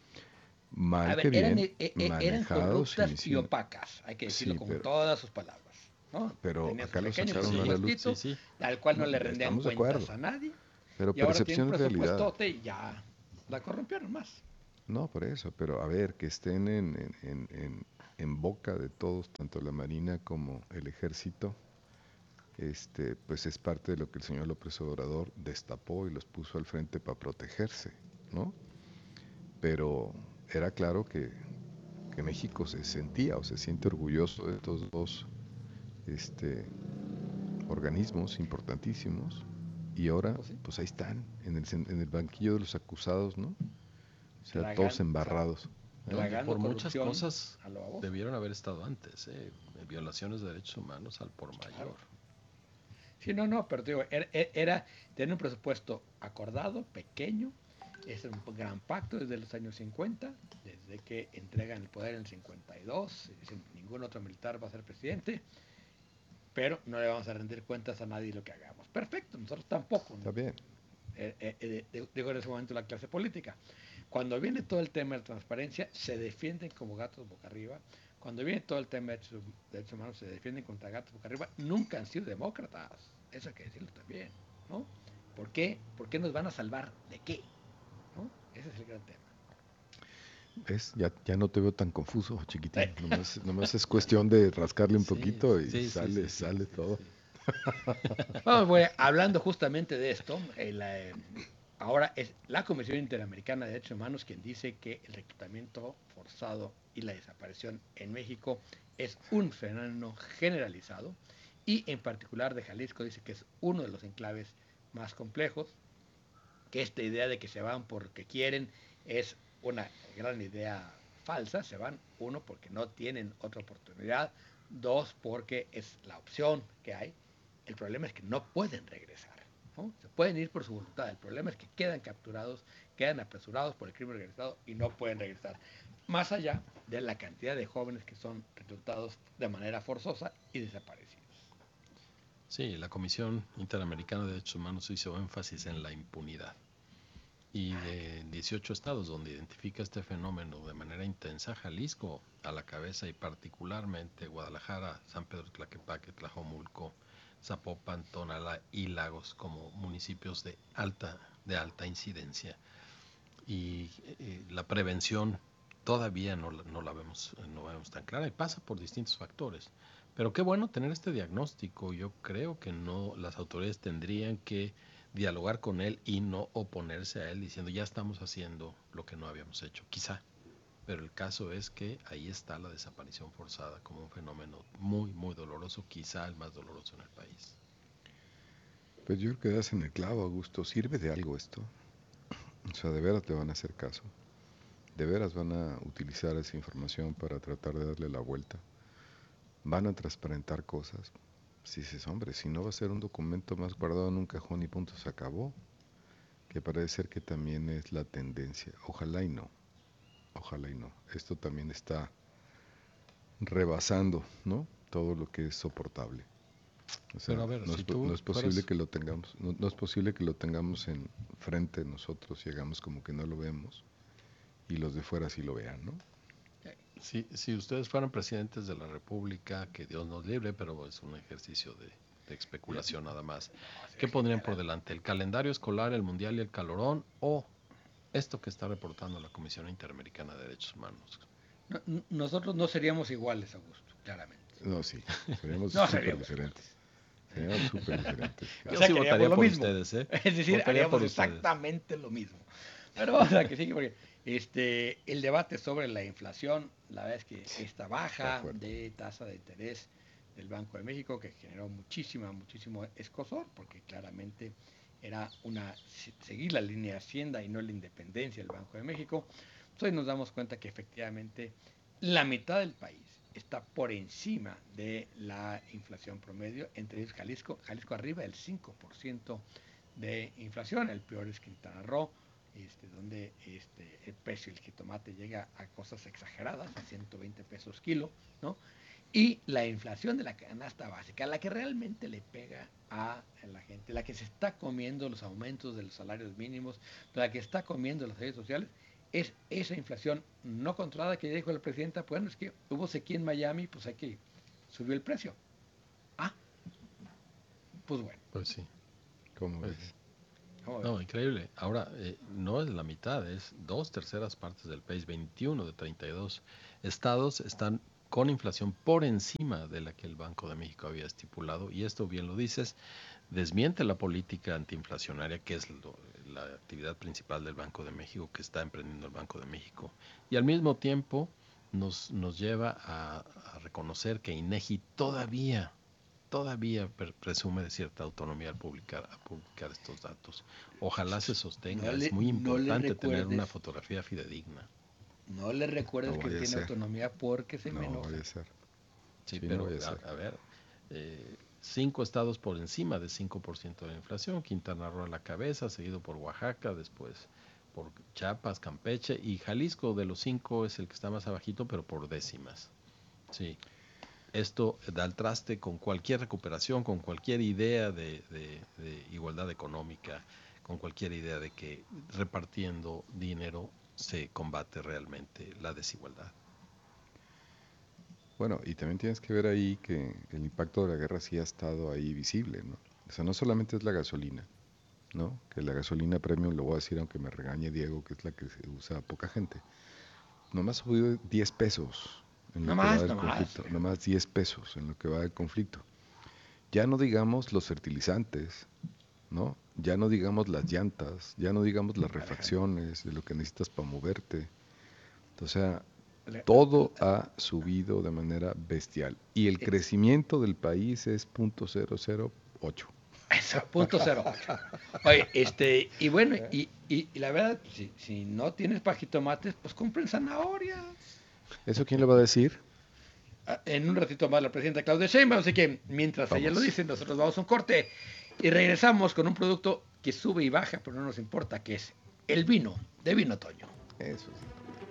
Mal A ver, que bien, eran, e- e- eran manejados corruptas y sin- opacas, hay que decirlo Sí, con pero- todas sus palabras, ¿no? pero Tenían acá su lo pequeño sacaron a la luz. presupuestito, Sí, sí. al cual no, No, le ya rendían estamos de cuentas acuerdo. a nadie, Pero y ahora tienen percepción de realidad. presupuestote y ya la corrompieron más. No, por eso, pero a ver, que estén en, en, en, en, en boca de todos, tanto la Marina como el Ejército, este, pues es parte de lo que el señor López Obrador destapó y los puso al frente para protegerse, ¿no? Pero era claro que, que México se sentía o se siente orgulloso de estos dos este, organismos importantísimos, y ahora, Pues sí. pues ahí están, en el, sen- en el banquillo de los acusados, ¿no? O sea, Tragan- todos embarrados. No, y Tragando por muchas corrupción cosas a lo baboso. debieron haber estado antes, ¿eh? Violaciones de derechos humanos al por mayor. Sí, no, no, pero te digo, era, era tener un presupuesto acordado, pequeño, es un gran pacto desde los años cincuenta, desde que entregan el poder en el cincuenta y dos, dicen, ningún otro militar va a ser presidente, pero no le vamos a rendir cuentas a nadie de lo que hagamos. Perfecto, nosotros tampoco. ¿no? Está bien. Eh, eh, eh, digo en ese momento la clase política. Cuando viene todo el tema de transparencia, se defienden como gatos boca arriba. Cuando viene todo el tema de derechos, derechos humanos, se defienden contra gatos boca arriba. Nunca han sido demócratas. Eso hay que decirlo también, ¿no? ¿Por qué? ¿Por qué nos van a salvar de qué? ¿No? Ese es el gran tema. ¿Ves? Ya, ya no te veo tan confuso, chiquitín. Nomás, nomás es cuestión de rascarle un Sí, poquito y sí, sí, sale, sí, sí, sale sí, todo. Vamos, bueno, hablando justamente de esto, el, eh, ahora es la Comisión Interamericana de Derechos Humanos quien dice que el reclutamiento forzado y la desaparición en México es un fenómeno generalizado y en particular de Jalisco dice que es uno de los enclaves más complejos, que esta idea de que se van porque quieren es una gran idea falsa, se van, uno, porque no tienen otra oportunidad, dos, porque es la opción que hay. El problema es que no pueden regresar, ¿no? Se pueden ir por su voluntad, el problema es que quedan capturados, quedan apresurados por el crimen organizado y no pueden regresar. Más allá de la cantidad de jóvenes que son reclutados de manera forzosa y desaparecidos. Sí, la Comisión Interamericana de Derechos Humanos hizo énfasis en la impunidad. Y de dieciocho estados donde identifica este fenómeno de manera intensa, Jalisco a la cabeza y particularmente Guadalajara, San Pedro Tlaquepaque, Tlajomulco, Zapopan, Tonalá y Lagos como municipios de alta, de alta incidencia. Y eh, la prevención todavía no, no la vemos, no la vemos tan clara y pasa por distintos factores. Pero qué bueno tener este diagnóstico. Yo creo que no, las autoridades tendrían que dialogar con él y no oponerse a él diciendo ya estamos haciendo lo que no habíamos hecho, quizá. Pero el caso es que ahí está la desaparición forzada como un fenómeno muy, muy doloroso, quizá el más doloroso en el país. Pues yo creo que das en el clavo, Augusto. ¿Sirve de algo esto? O sea, ¿de veras te van a hacer caso? ¿De veras van a utilizar esa información para tratar de darle la vuelta? ¿Van a transparentar cosas? Si dices, hombre, si no va a ser un documento más guardado en un cajón y punto, se acabó. Que parece ser que también es la tendencia. Ojalá y no. Ojalá y no. Esto también está rebasando, ¿no? Todo lo que es soportable. O sea, Pero a ver, no, si es, tú no es posible fueras- que lo tengamos, no, no es posible que lo tengamos en frente de nosotros y hagamos como que no lo vemos y los de fuera sí lo vean, ¿no? Si, si ustedes fueran presidentes de la República, que Dios nos libre, pero es un ejercicio de, de especulación nada más, ¿qué pondrían por delante? ¿El calendario escolar, el mundial y el calorón o esto que está reportando la Comisión Interamericana de Derechos Humanos? No, n- nosotros no seríamos iguales, Augusto, claramente. No, sí, seríamos No súper seríamos diferentes. Seríamos súper diferentes. O Yo sea, sí que votaría haríamos lo por mismo. ustedes, ¿eh? Es decir, Votaría haríamos por ustedes. exactamente lo mismo. Pero vamos a que sigue porque este, el debate sobre la inflación, la verdad es que esta baja de tasa de interés del Banco de México que generó muchísima, muchísimo escozor, porque claramente era una seguir la línea de Hacienda y no la independencia del Banco de México. Entonces nos damos cuenta que efectivamente la mitad del país está por encima de la inflación promedio, entre ellos Jalisco, Jalisco arriba del cinco por ciento de inflación, el peor es Quintana Roo, este, donde este, el precio del jitomate llega a cosas exageradas, a ciento veinte pesos kilo, ¿no? Y la inflación de la canasta básica, la que realmente le pega a la gente, la que se está comiendo los aumentos de los salarios mínimos, la que está comiendo los salarios sociales, es esa inflación no controlada que dijo la presidenta. Pues bueno, es que hubo sequía en Miami, pues hay que subió el precio. Ah, pues bueno. Pues sí. ¿Cómo pues, ves? ¿Cómo No, ves? increíble. Ahora, eh, no es la mitad, es dos terceras partes del país, veintiuno de treinta y dos estados están con inflación por encima de la que el Banco de México había estipulado, y esto, bien lo dices, desmiente la política antiinflacionaria, que es lo, la actividad principal del Banco de México, que está emprendiendo el Banco de México, y al mismo tiempo nos, nos lleva a, a reconocer que INEGI todavía, todavía pre- presume de cierta autonomía al publicar, a publicar estos datos. Ojalá se sostenga, No le- es muy no le importante tener recuerdes- una fotografía fidedigna. No le recuerdes No que vaya a tiene ser. autonomía porque se me No enoja. vaya a ser. Sí, Sí, no pero vaya a a, ser. a ver, eh, cinco estados por encima de cinco por ciento de la inflación, Quintana Roo a la cabeza, seguido por Oaxaca, después por Chiapas, Campeche, y Jalisco de los cinco es el que está más abajito, pero por décimas. Sí, esto da el traste con cualquier recuperación, con cualquier idea de, de- de igualdad económica, con cualquier idea de que repartiendo dinero se combate realmente la desigualdad. Bueno, y también tienes que ver ahí que el impacto de la guerra sí ha estado ahí visible, ¿no? O sea, no solamente es la gasolina, ¿no? Que la gasolina premium, lo voy a decir aunque me regañe Diego, que es la que se usa poca gente. Nomás ha subido diez pesos en lo No que más, va del no más. conflicto. Nomás diez pesos en lo que va del conflicto. Ya no digamos los fertilizantes, ¿no? Ya no digamos las llantas, ya no digamos las refacciones de lo que necesitas para moverte. O sea, todo ha subido de manera bestial. Y el crecimiento del país es punto cero cero ocho. Eso, punto cero ocho. Oye, este, y bueno, y, y, y la verdad, si, si no tienes para jitomates, pues compren zanahorias. ¿Eso quién lo va a decir? Ah, En un ratito más la presidenta Claudia Sheinbaum, así que mientras ella lo dice, nosotros vamos a un corte y regresamos con un producto que sube y baja, pero no nos importa, que es el vino de Vino Toño. Eso sí.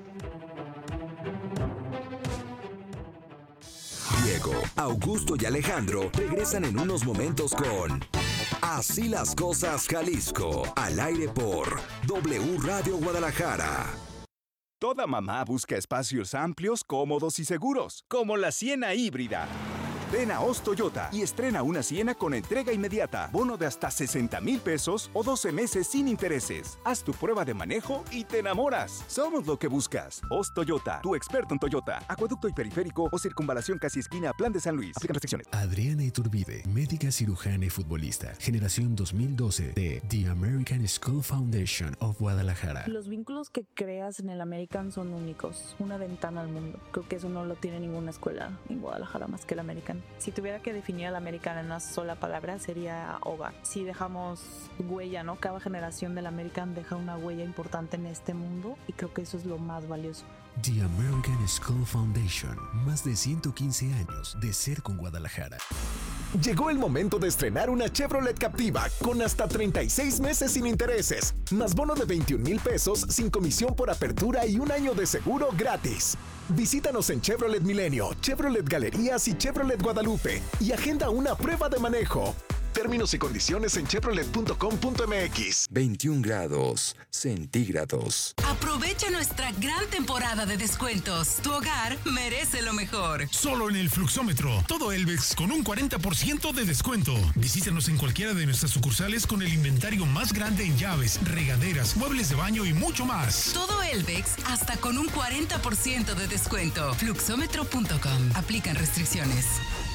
Diego, Augusto y Alejandro regresan en unos momentos con Así las cosas Jalisco, al aire por W Radio Guadalajara. Toda mamá busca espacios amplios, cómodos y seguros, como la Siena híbrida. Ven a Oz Toyota y estrena una Siena con entrega inmediata, bono de hasta sesenta mil pesos o doce meses sin intereses. Haz tu prueba de manejo y te enamoras. Somos lo que buscas. Oz Toyota, tu experto en Toyota. Acueducto y periférico o circunvalación casi esquina Plan de San Luis. Aplican restricciones. Adriana Iturbide, médica cirujana y futbolista, generación dos mil doce de The American School Foundation of Guadalajara. Los vínculos que creas en el American son únicos, una ventana al mundo. Creo que eso no lo tiene ninguna escuela en Guadalajara más que el American. Si tuviera que definir al American en una sola palabra sería hogar. Si dejamos huella, ¿no? Cada generación del American deja una huella importante en este mundo y creo que eso es lo más valioso. The American School Foundation, más de ciento quince años de ser con Guadalajara. Llegó el momento de estrenar una Chevrolet Captiva con hasta treinta y seis meses sin intereses, más bono de veintiún mil pesos sin comisión por apertura y un año de seguro gratis. Visítanos en Chevrolet Milenio, Chevrolet Galerías y Chevrolet Guadalupe y agenda una prueba de manejo. Términos y condiciones en chevrolet punto com punto m x. veintiún grados centígrados. Aprovecha nuestra gran temporada de descuentos. Tu hogar merece lo mejor. Solo en el Fluxómetro. Todo Elvex con un cuarenta por ciento de descuento. Visítanos en cualquiera de nuestras sucursales con el inventario más grande en llaves, regaderas, muebles de baño y mucho más. Todo Elvex hasta con un cuarenta por ciento de descuento. Fluxómetro punto com. Aplican restricciones.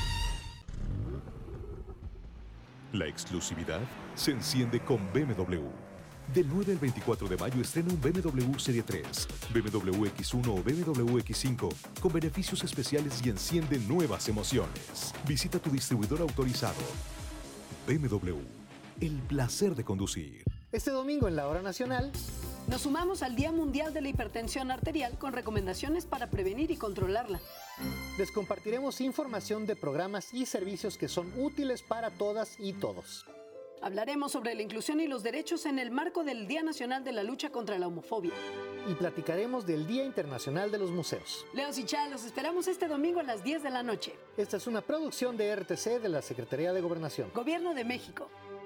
La exclusividad se enciende con B M W. Del nueve al veinticuatro de mayo estrena un B M W Serie tres, B M W X uno o B M W X cinco con beneficios especiales y enciende nuevas emociones. Visita tu distribuidor autorizado. B M W, el placer de conducir. Este domingo en la Hora Nacional nos sumamos al Día Mundial de la Hipertensión Arterial con recomendaciones para prevenir y controlarla. Les compartiremos información de programas y servicios que son útiles para todas y todos. Hablaremos sobre la inclusión y los derechos en el marco del Día Nacional de la Lucha contra la Homofobia. y platicaremos del Día Internacional de los Museos. Leos y Chá, los esperamos este domingo a las diez de la noche. Esta es una producción de R T C de la Secretaría de Gobernación. Gobierno de México.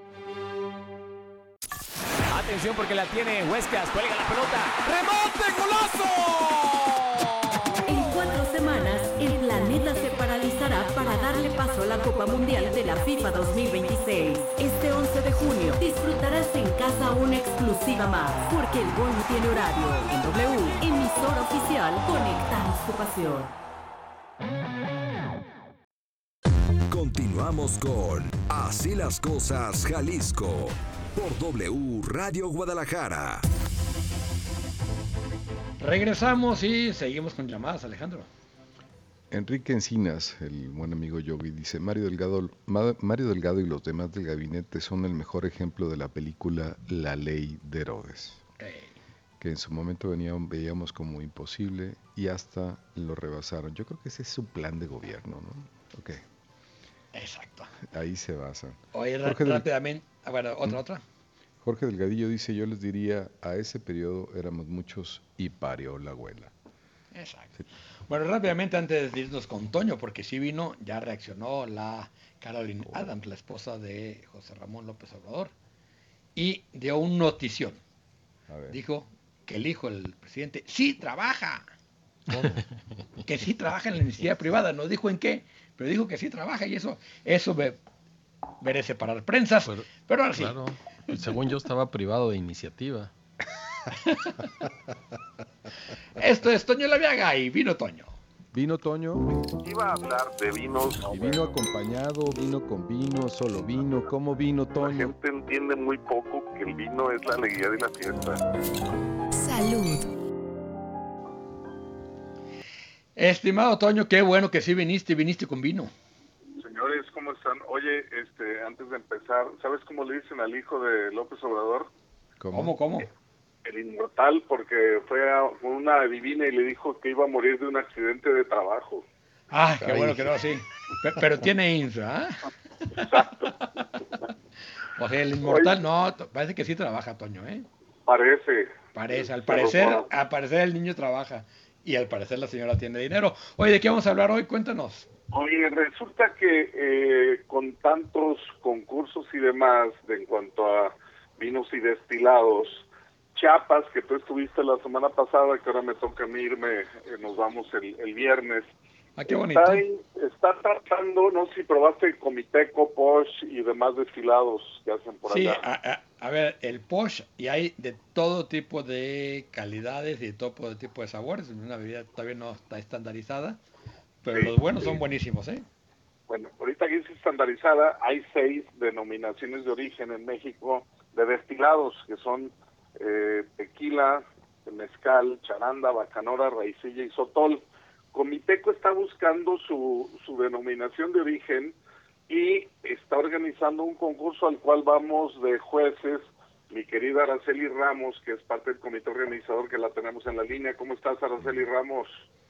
Atención porque la tiene Huescas, cuelga la pelota. ¡Remonte, golazo! En cuatro semanas, el planeta se paralizará para darle paso a la Copa Mundial de la FIFA dos mil veintiséis. Este once de junio disfrutarás en casa una exclusiva más, porque el gol no tiene horario. En W, emisora oficial, conectamos tu pasión. Continuamos con Así las Cosas Jalisco por W Radio Guadalajara. Regresamos y seguimos con llamadas, Alejandro. Enrique Encinas, el buen amigo Yogi, dice: Mario Delgado, Mario Delgado y los demás del gabinete son el mejor ejemplo de la película La Ley de Herodes, hey. que en su momento veníamos, veíamos como imposible y hasta lo rebasaron. Yo creo que ese es su plan de gobierno, ¿no? Ok. Exacto. Ahí se basan. Oye, Jorge rápidamente, Del... bueno, otra, otra. Jorge Delgadillo dice: yo les diría, a ese periodo éramos muchos y parió la abuela. Exacto. Sí. Bueno, rápidamente antes de irnos con Toño, porque sí vino, ya reaccionó la Caroline oh. Adams, la esposa de José Ramón López Obrador, y dio un notición. A ver. Dijo que el hijo del presidente sí trabaja. ¿Cómo? Que sí trabaja en la iniciativa privada, no dijo en qué, pero dijo que sí trabaja y eso, eso me merece parar prensas, pero, pero ahora sí. Claro, según yo estaba privado de iniciativa. Esto es Toño Laviaga y vino Toño. Vino Toño. Iba a hablar de vinos. Y vino acompañado, vino con vino, solo vino. ¿Cómo vino Toño? La gente entiende muy poco que el vino es la alegría de la fiesta. Salud. Estimado Toño, qué bueno que sí viniste y viniste con vino. Señores, ¿cómo están? Oye, este, antes de empezar, ¿sabes cómo le dicen al hijo de López Obrador? ¿Cómo? ¿Cómo? ¿Cómo? El inmortal, porque fue a una adivina y le dijo que iba a morir de un accidente de trabajo. Ah, qué Ay. bueno que no, sí. Pero, pero tiene infra, ¿eh? Exacto. O sea, el inmortal, Oye, no, parece que sí trabaja, Toño, ¿eh? Parece. Parece, al parecer, bueno. al parecer el niño trabaja. Y al parecer la señora tiene dinero. Oye, ¿de qué vamos a hablar hoy? Cuéntanos. Oye, resulta que eh, con tantos concursos y demás de en cuanto a vinos y destilados, Chiapas, que tú estuviste la semana pasada, que ahora me toca a mí irme, eh, nos vamos el, el viernes. Ah, qué bonito. Está, está tratando, no sé si probaste el Comiteco, Posh y demás destilados que hacen por sí, allá. Sí, a, a, a ver, el Posh, y hay de todo tipo de calidades y de todo tipo de sabores. Una bebida todavía no está estandarizada, pero sí, los buenos sí. son buenísimos, ¿eh? Bueno, ahorita que es estandarizada, hay seis denominaciones de origen en México de destilados, que son eh, tequila, mezcal, charanda, bacanora, raicilla y sotol. Comiteco está buscando su, su denominación de origen y está organizando un concurso al cual vamos de jueces, mi querida Araceli Ramos, que es parte del comité organizador, que la tenemos en la línea. ¿Cómo estás, Araceli Ramos?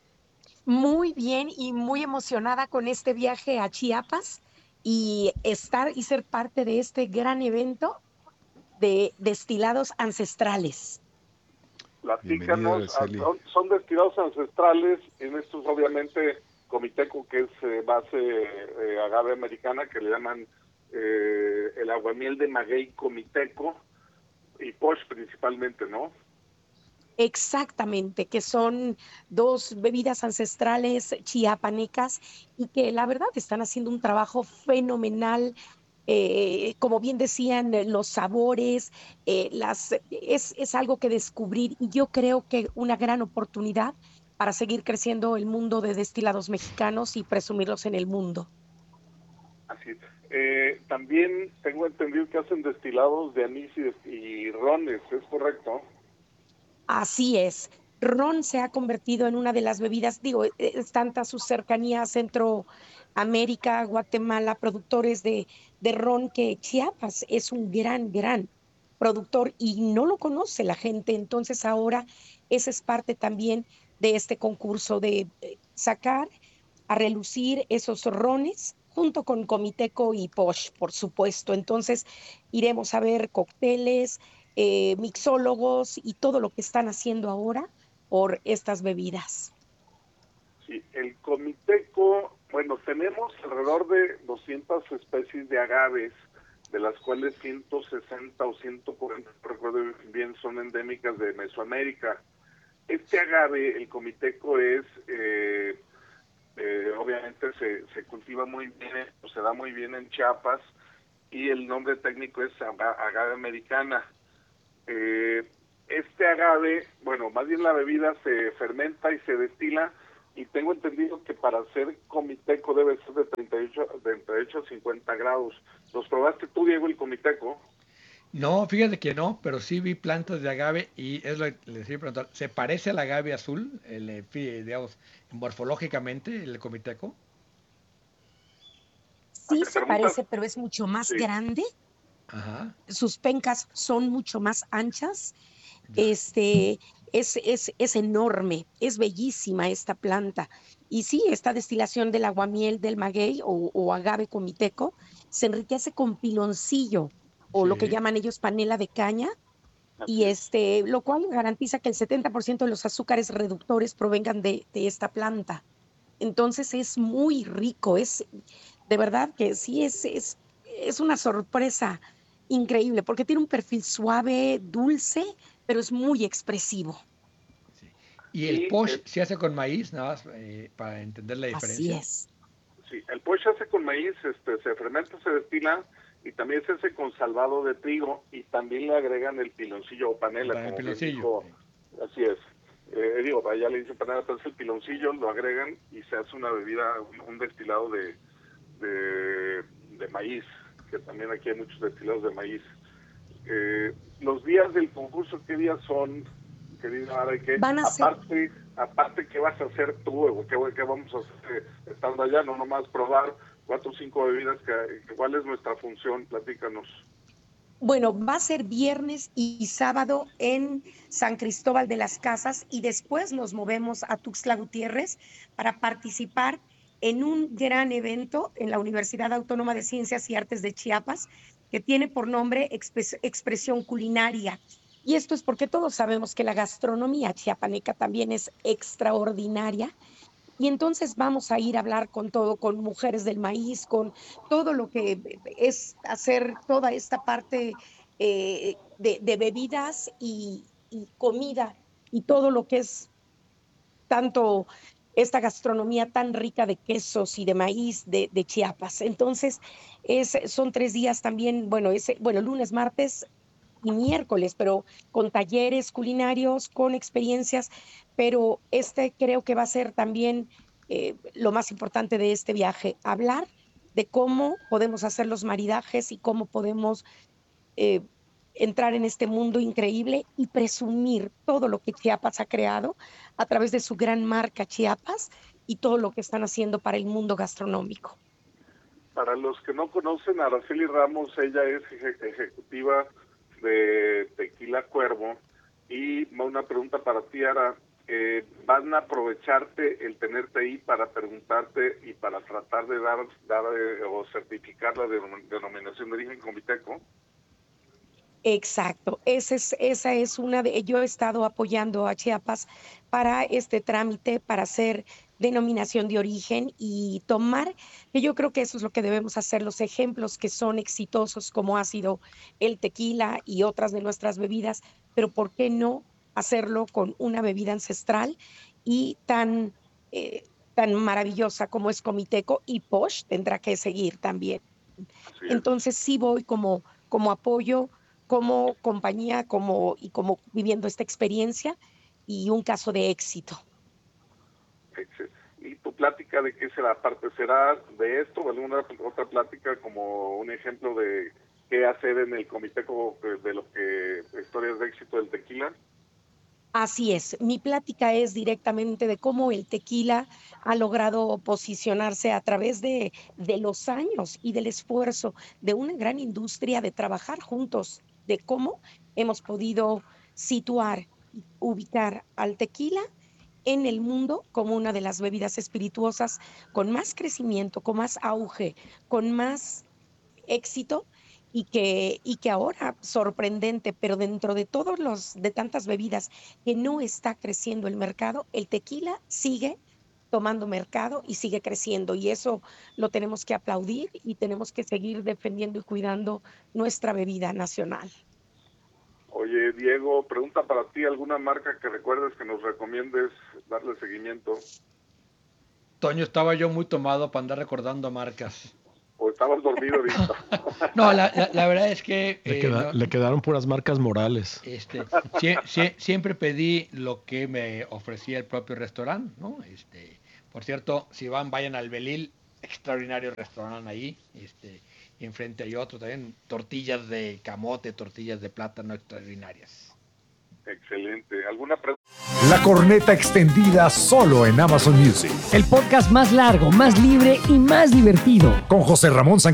Muy bien y muy emocionada con este viaje a Chiapas y estar y ser parte de este gran evento de destilados ancestrales. Platícanos, son, son destilados ancestrales, en estos obviamente Comiteco, que es eh, base eh, agave americana, que le llaman eh, el aguamiel de maguey Comiteco, y Posh principalmente, ¿no? Exactamente, que son dos bebidas ancestrales chiapanecas y que la verdad están haciendo un trabajo fenomenal. Eh, como bien decían, los sabores, eh, las, es, es algo que descubrir y yo creo que una gran oportunidad para seguir creciendo el mundo de destilados mexicanos y presumirlos en el mundo. Así es. Eh, también tengo entendido que hacen destilados de anís y, y rones, ¿es correcto? Así es. Ron se ha convertido en una de las bebidas, digo, es tanta su cercanía a Centroamérica, Guatemala, productores de, de ron, que Chiapas es un gran, gran productor y no lo conoce la gente. Entonces ahora esa es parte también de este concurso, de sacar a relucir esos rones junto con Comiteco y Posh, por supuesto. Entonces iremos a ver cócteles, eh, mixólogos y todo lo que están haciendo ahora por estas bebidas. Sí, el comiteco, bueno, tenemos alrededor de doscientas especies de agaves, de las cuales ciento sesenta o ciento cuarenta, no recuerdo bien, son endémicas de Mesoamérica. Este agave, el comiteco, es, eh, eh, obviamente se, se cultiva muy bien, o se da muy bien en Chiapas, y el nombre técnico es agave americana. Eh, este agave, bueno, más bien la bebida se fermenta y se destila, y tengo entendido que para hacer comiteco debe ser de treinta y ocho, de treinta y ocho a cincuenta grados. ¿Los probaste tú, Diego, el comiteco? No, fíjate que no, pero sí vi plantas de agave y es lo que les iba a preguntar. ¿Se parece al agave azul, el, eh, fi- digamos, morfológicamente, el comiteco? Sí ¿Te se preguntas? parece, pero es mucho más Sí. grande. Ajá. Sus pencas son mucho más anchas. Este, es, es, es enorme, es bellísima esta planta. Y sí, esta destilación del aguamiel del maguey o, o agave comiteco se enriquece con piloncillo o lo que Sí. llaman ellos panela de caña, y este, lo cual garantiza que el setenta por ciento de los azúcares reductores provengan de, de esta planta. Entonces es muy rico, es de verdad que sí, es, es, es una sorpresa increíble porque tiene un perfil suave, dulce, pero es muy expresivo. ¿Y el Y posh eh, se hace con maíz, nada más eh, para entender la Así diferencia? es. sí, el posh se hace con maíz, este, se fermenta, se destila, y también se hace con salvado de trigo, y también le agregan el piloncillo o panela, Para el como bien piloncillo. dijo. Así es. Eh, digo, allá le dicen panela, pero es el piloncillo, lo agregan y se hace una bebida, un, un destilado de, de, de maíz, que también aquí hay muchos destilados de maíz. Eh, los días del concurso, ¿qué días son, querida Ara? ¿Qué? Van a ser, Aparte, aparte, ¿qué vas a hacer tú? ¿O qué, qué vamos a hacer eh, estando allá? No nomás probar cuatro o cinco bebidas. Que, ¿Cuál es nuestra función? Platícanos. bueno, va a ser viernes y sábado en San Cristóbal de las Casas y después nos movemos a Tuxtla Gutiérrez para participar en un gran evento en la Universidad Autónoma de Ciencias y Artes de Chiapas que tiene por nombre Expres- Expresión Culinaria. Y esto es porque todos sabemos que la gastronomía chiapaneca también es extraordinaria. Y entonces vamos a ir a hablar con todo, con mujeres del maíz, con todo lo que es hacer toda esta parte eh, de, de bebidas y, y comida y todo lo que es tanto esta gastronomía tan rica de quesos y de maíz de, de Chiapas. Entonces, es, son tres días también, bueno, ese, bueno, lunes, martes y miércoles, pero con talleres culinarios, con experiencias, pero este creo que va a ser también eh, lo más importante de este viaje, hablar de cómo podemos hacer los maridajes y cómo podemos eh, entrar en este mundo increíble y presumir todo lo que Chiapas ha creado a través de su gran marca Chiapas y todo lo que están haciendo para el mundo gastronómico. Para los que no conocen a Araceli Ramos, ella es eje- ejecutiva de Tequila Cuervo. Y una pregunta para ti, Ara. Eh, ¿Van a aprovecharte el tenerte ahí para preguntarte y para tratar de dar, dar eh, o certificar la denom- denominación de origen comiteco? Exacto, esa es, esa es una de, yo he estado apoyando a Chiapas para este trámite, para hacer denominación de origen y tomar, que yo creo que eso es lo que debemos hacer, los ejemplos que son exitosos, como ha sido el tequila y otras de nuestras bebidas, pero ¿por qué no hacerlo con una bebida ancestral y tan, eh, tan maravillosa como es Comiteco? Y Posh tendrá que seguir también. Así es. Entonces sí voy como, como apoyo, como compañía, como, y como viviendo esta experiencia y un caso de éxito. Ex- ¿Y tu plática de qué será? ¿Aparte será de esto o alguna otra plática como un ejemplo de qué hacer en el comiteco de lo que historias de éxito del tequila? Así es, mi plática es directamente de cómo el tequila ha logrado posicionarse a través de, de los años y del esfuerzo de una gran industria de trabajar juntos, de cómo hemos podido situar, ubicar al tequila en el mundo como una de las bebidas espirituosas con más crecimiento, con más auge, con más éxito y que, y que ahora, sorprendente, pero dentro de todos los, de tantas bebidas que no está creciendo el mercado, el tequila sigue tomando mercado y sigue creciendo, y eso lo tenemos que aplaudir y tenemos que seguir defendiendo y cuidando nuestra bebida nacional. Oye, Diego, pregunta para ti, ¿alguna marca que recuerdes que nos recomiendes darle seguimiento? Toño, estaba yo muy tomado para andar recordando marcas. ¿O estabas dormido ahorita? No, la, la, la verdad es que... Le, eh, queda, no, le quedaron puras marcas morales. Este, sie, sie, siempre pedí lo que me ofrecía el propio restaurante, ¿no? Este, por cierto, si van, vayan al Belil, extraordinario restaurante ahí. Este, y enfrente hay otro también, tortillas de camote, tortillas de plátano extraordinarias. Excelente. ¿Alguna pregunta? La corneta extendida solo en Amazon Music. El podcast más largo, más libre y más divertido. Con José Ramón San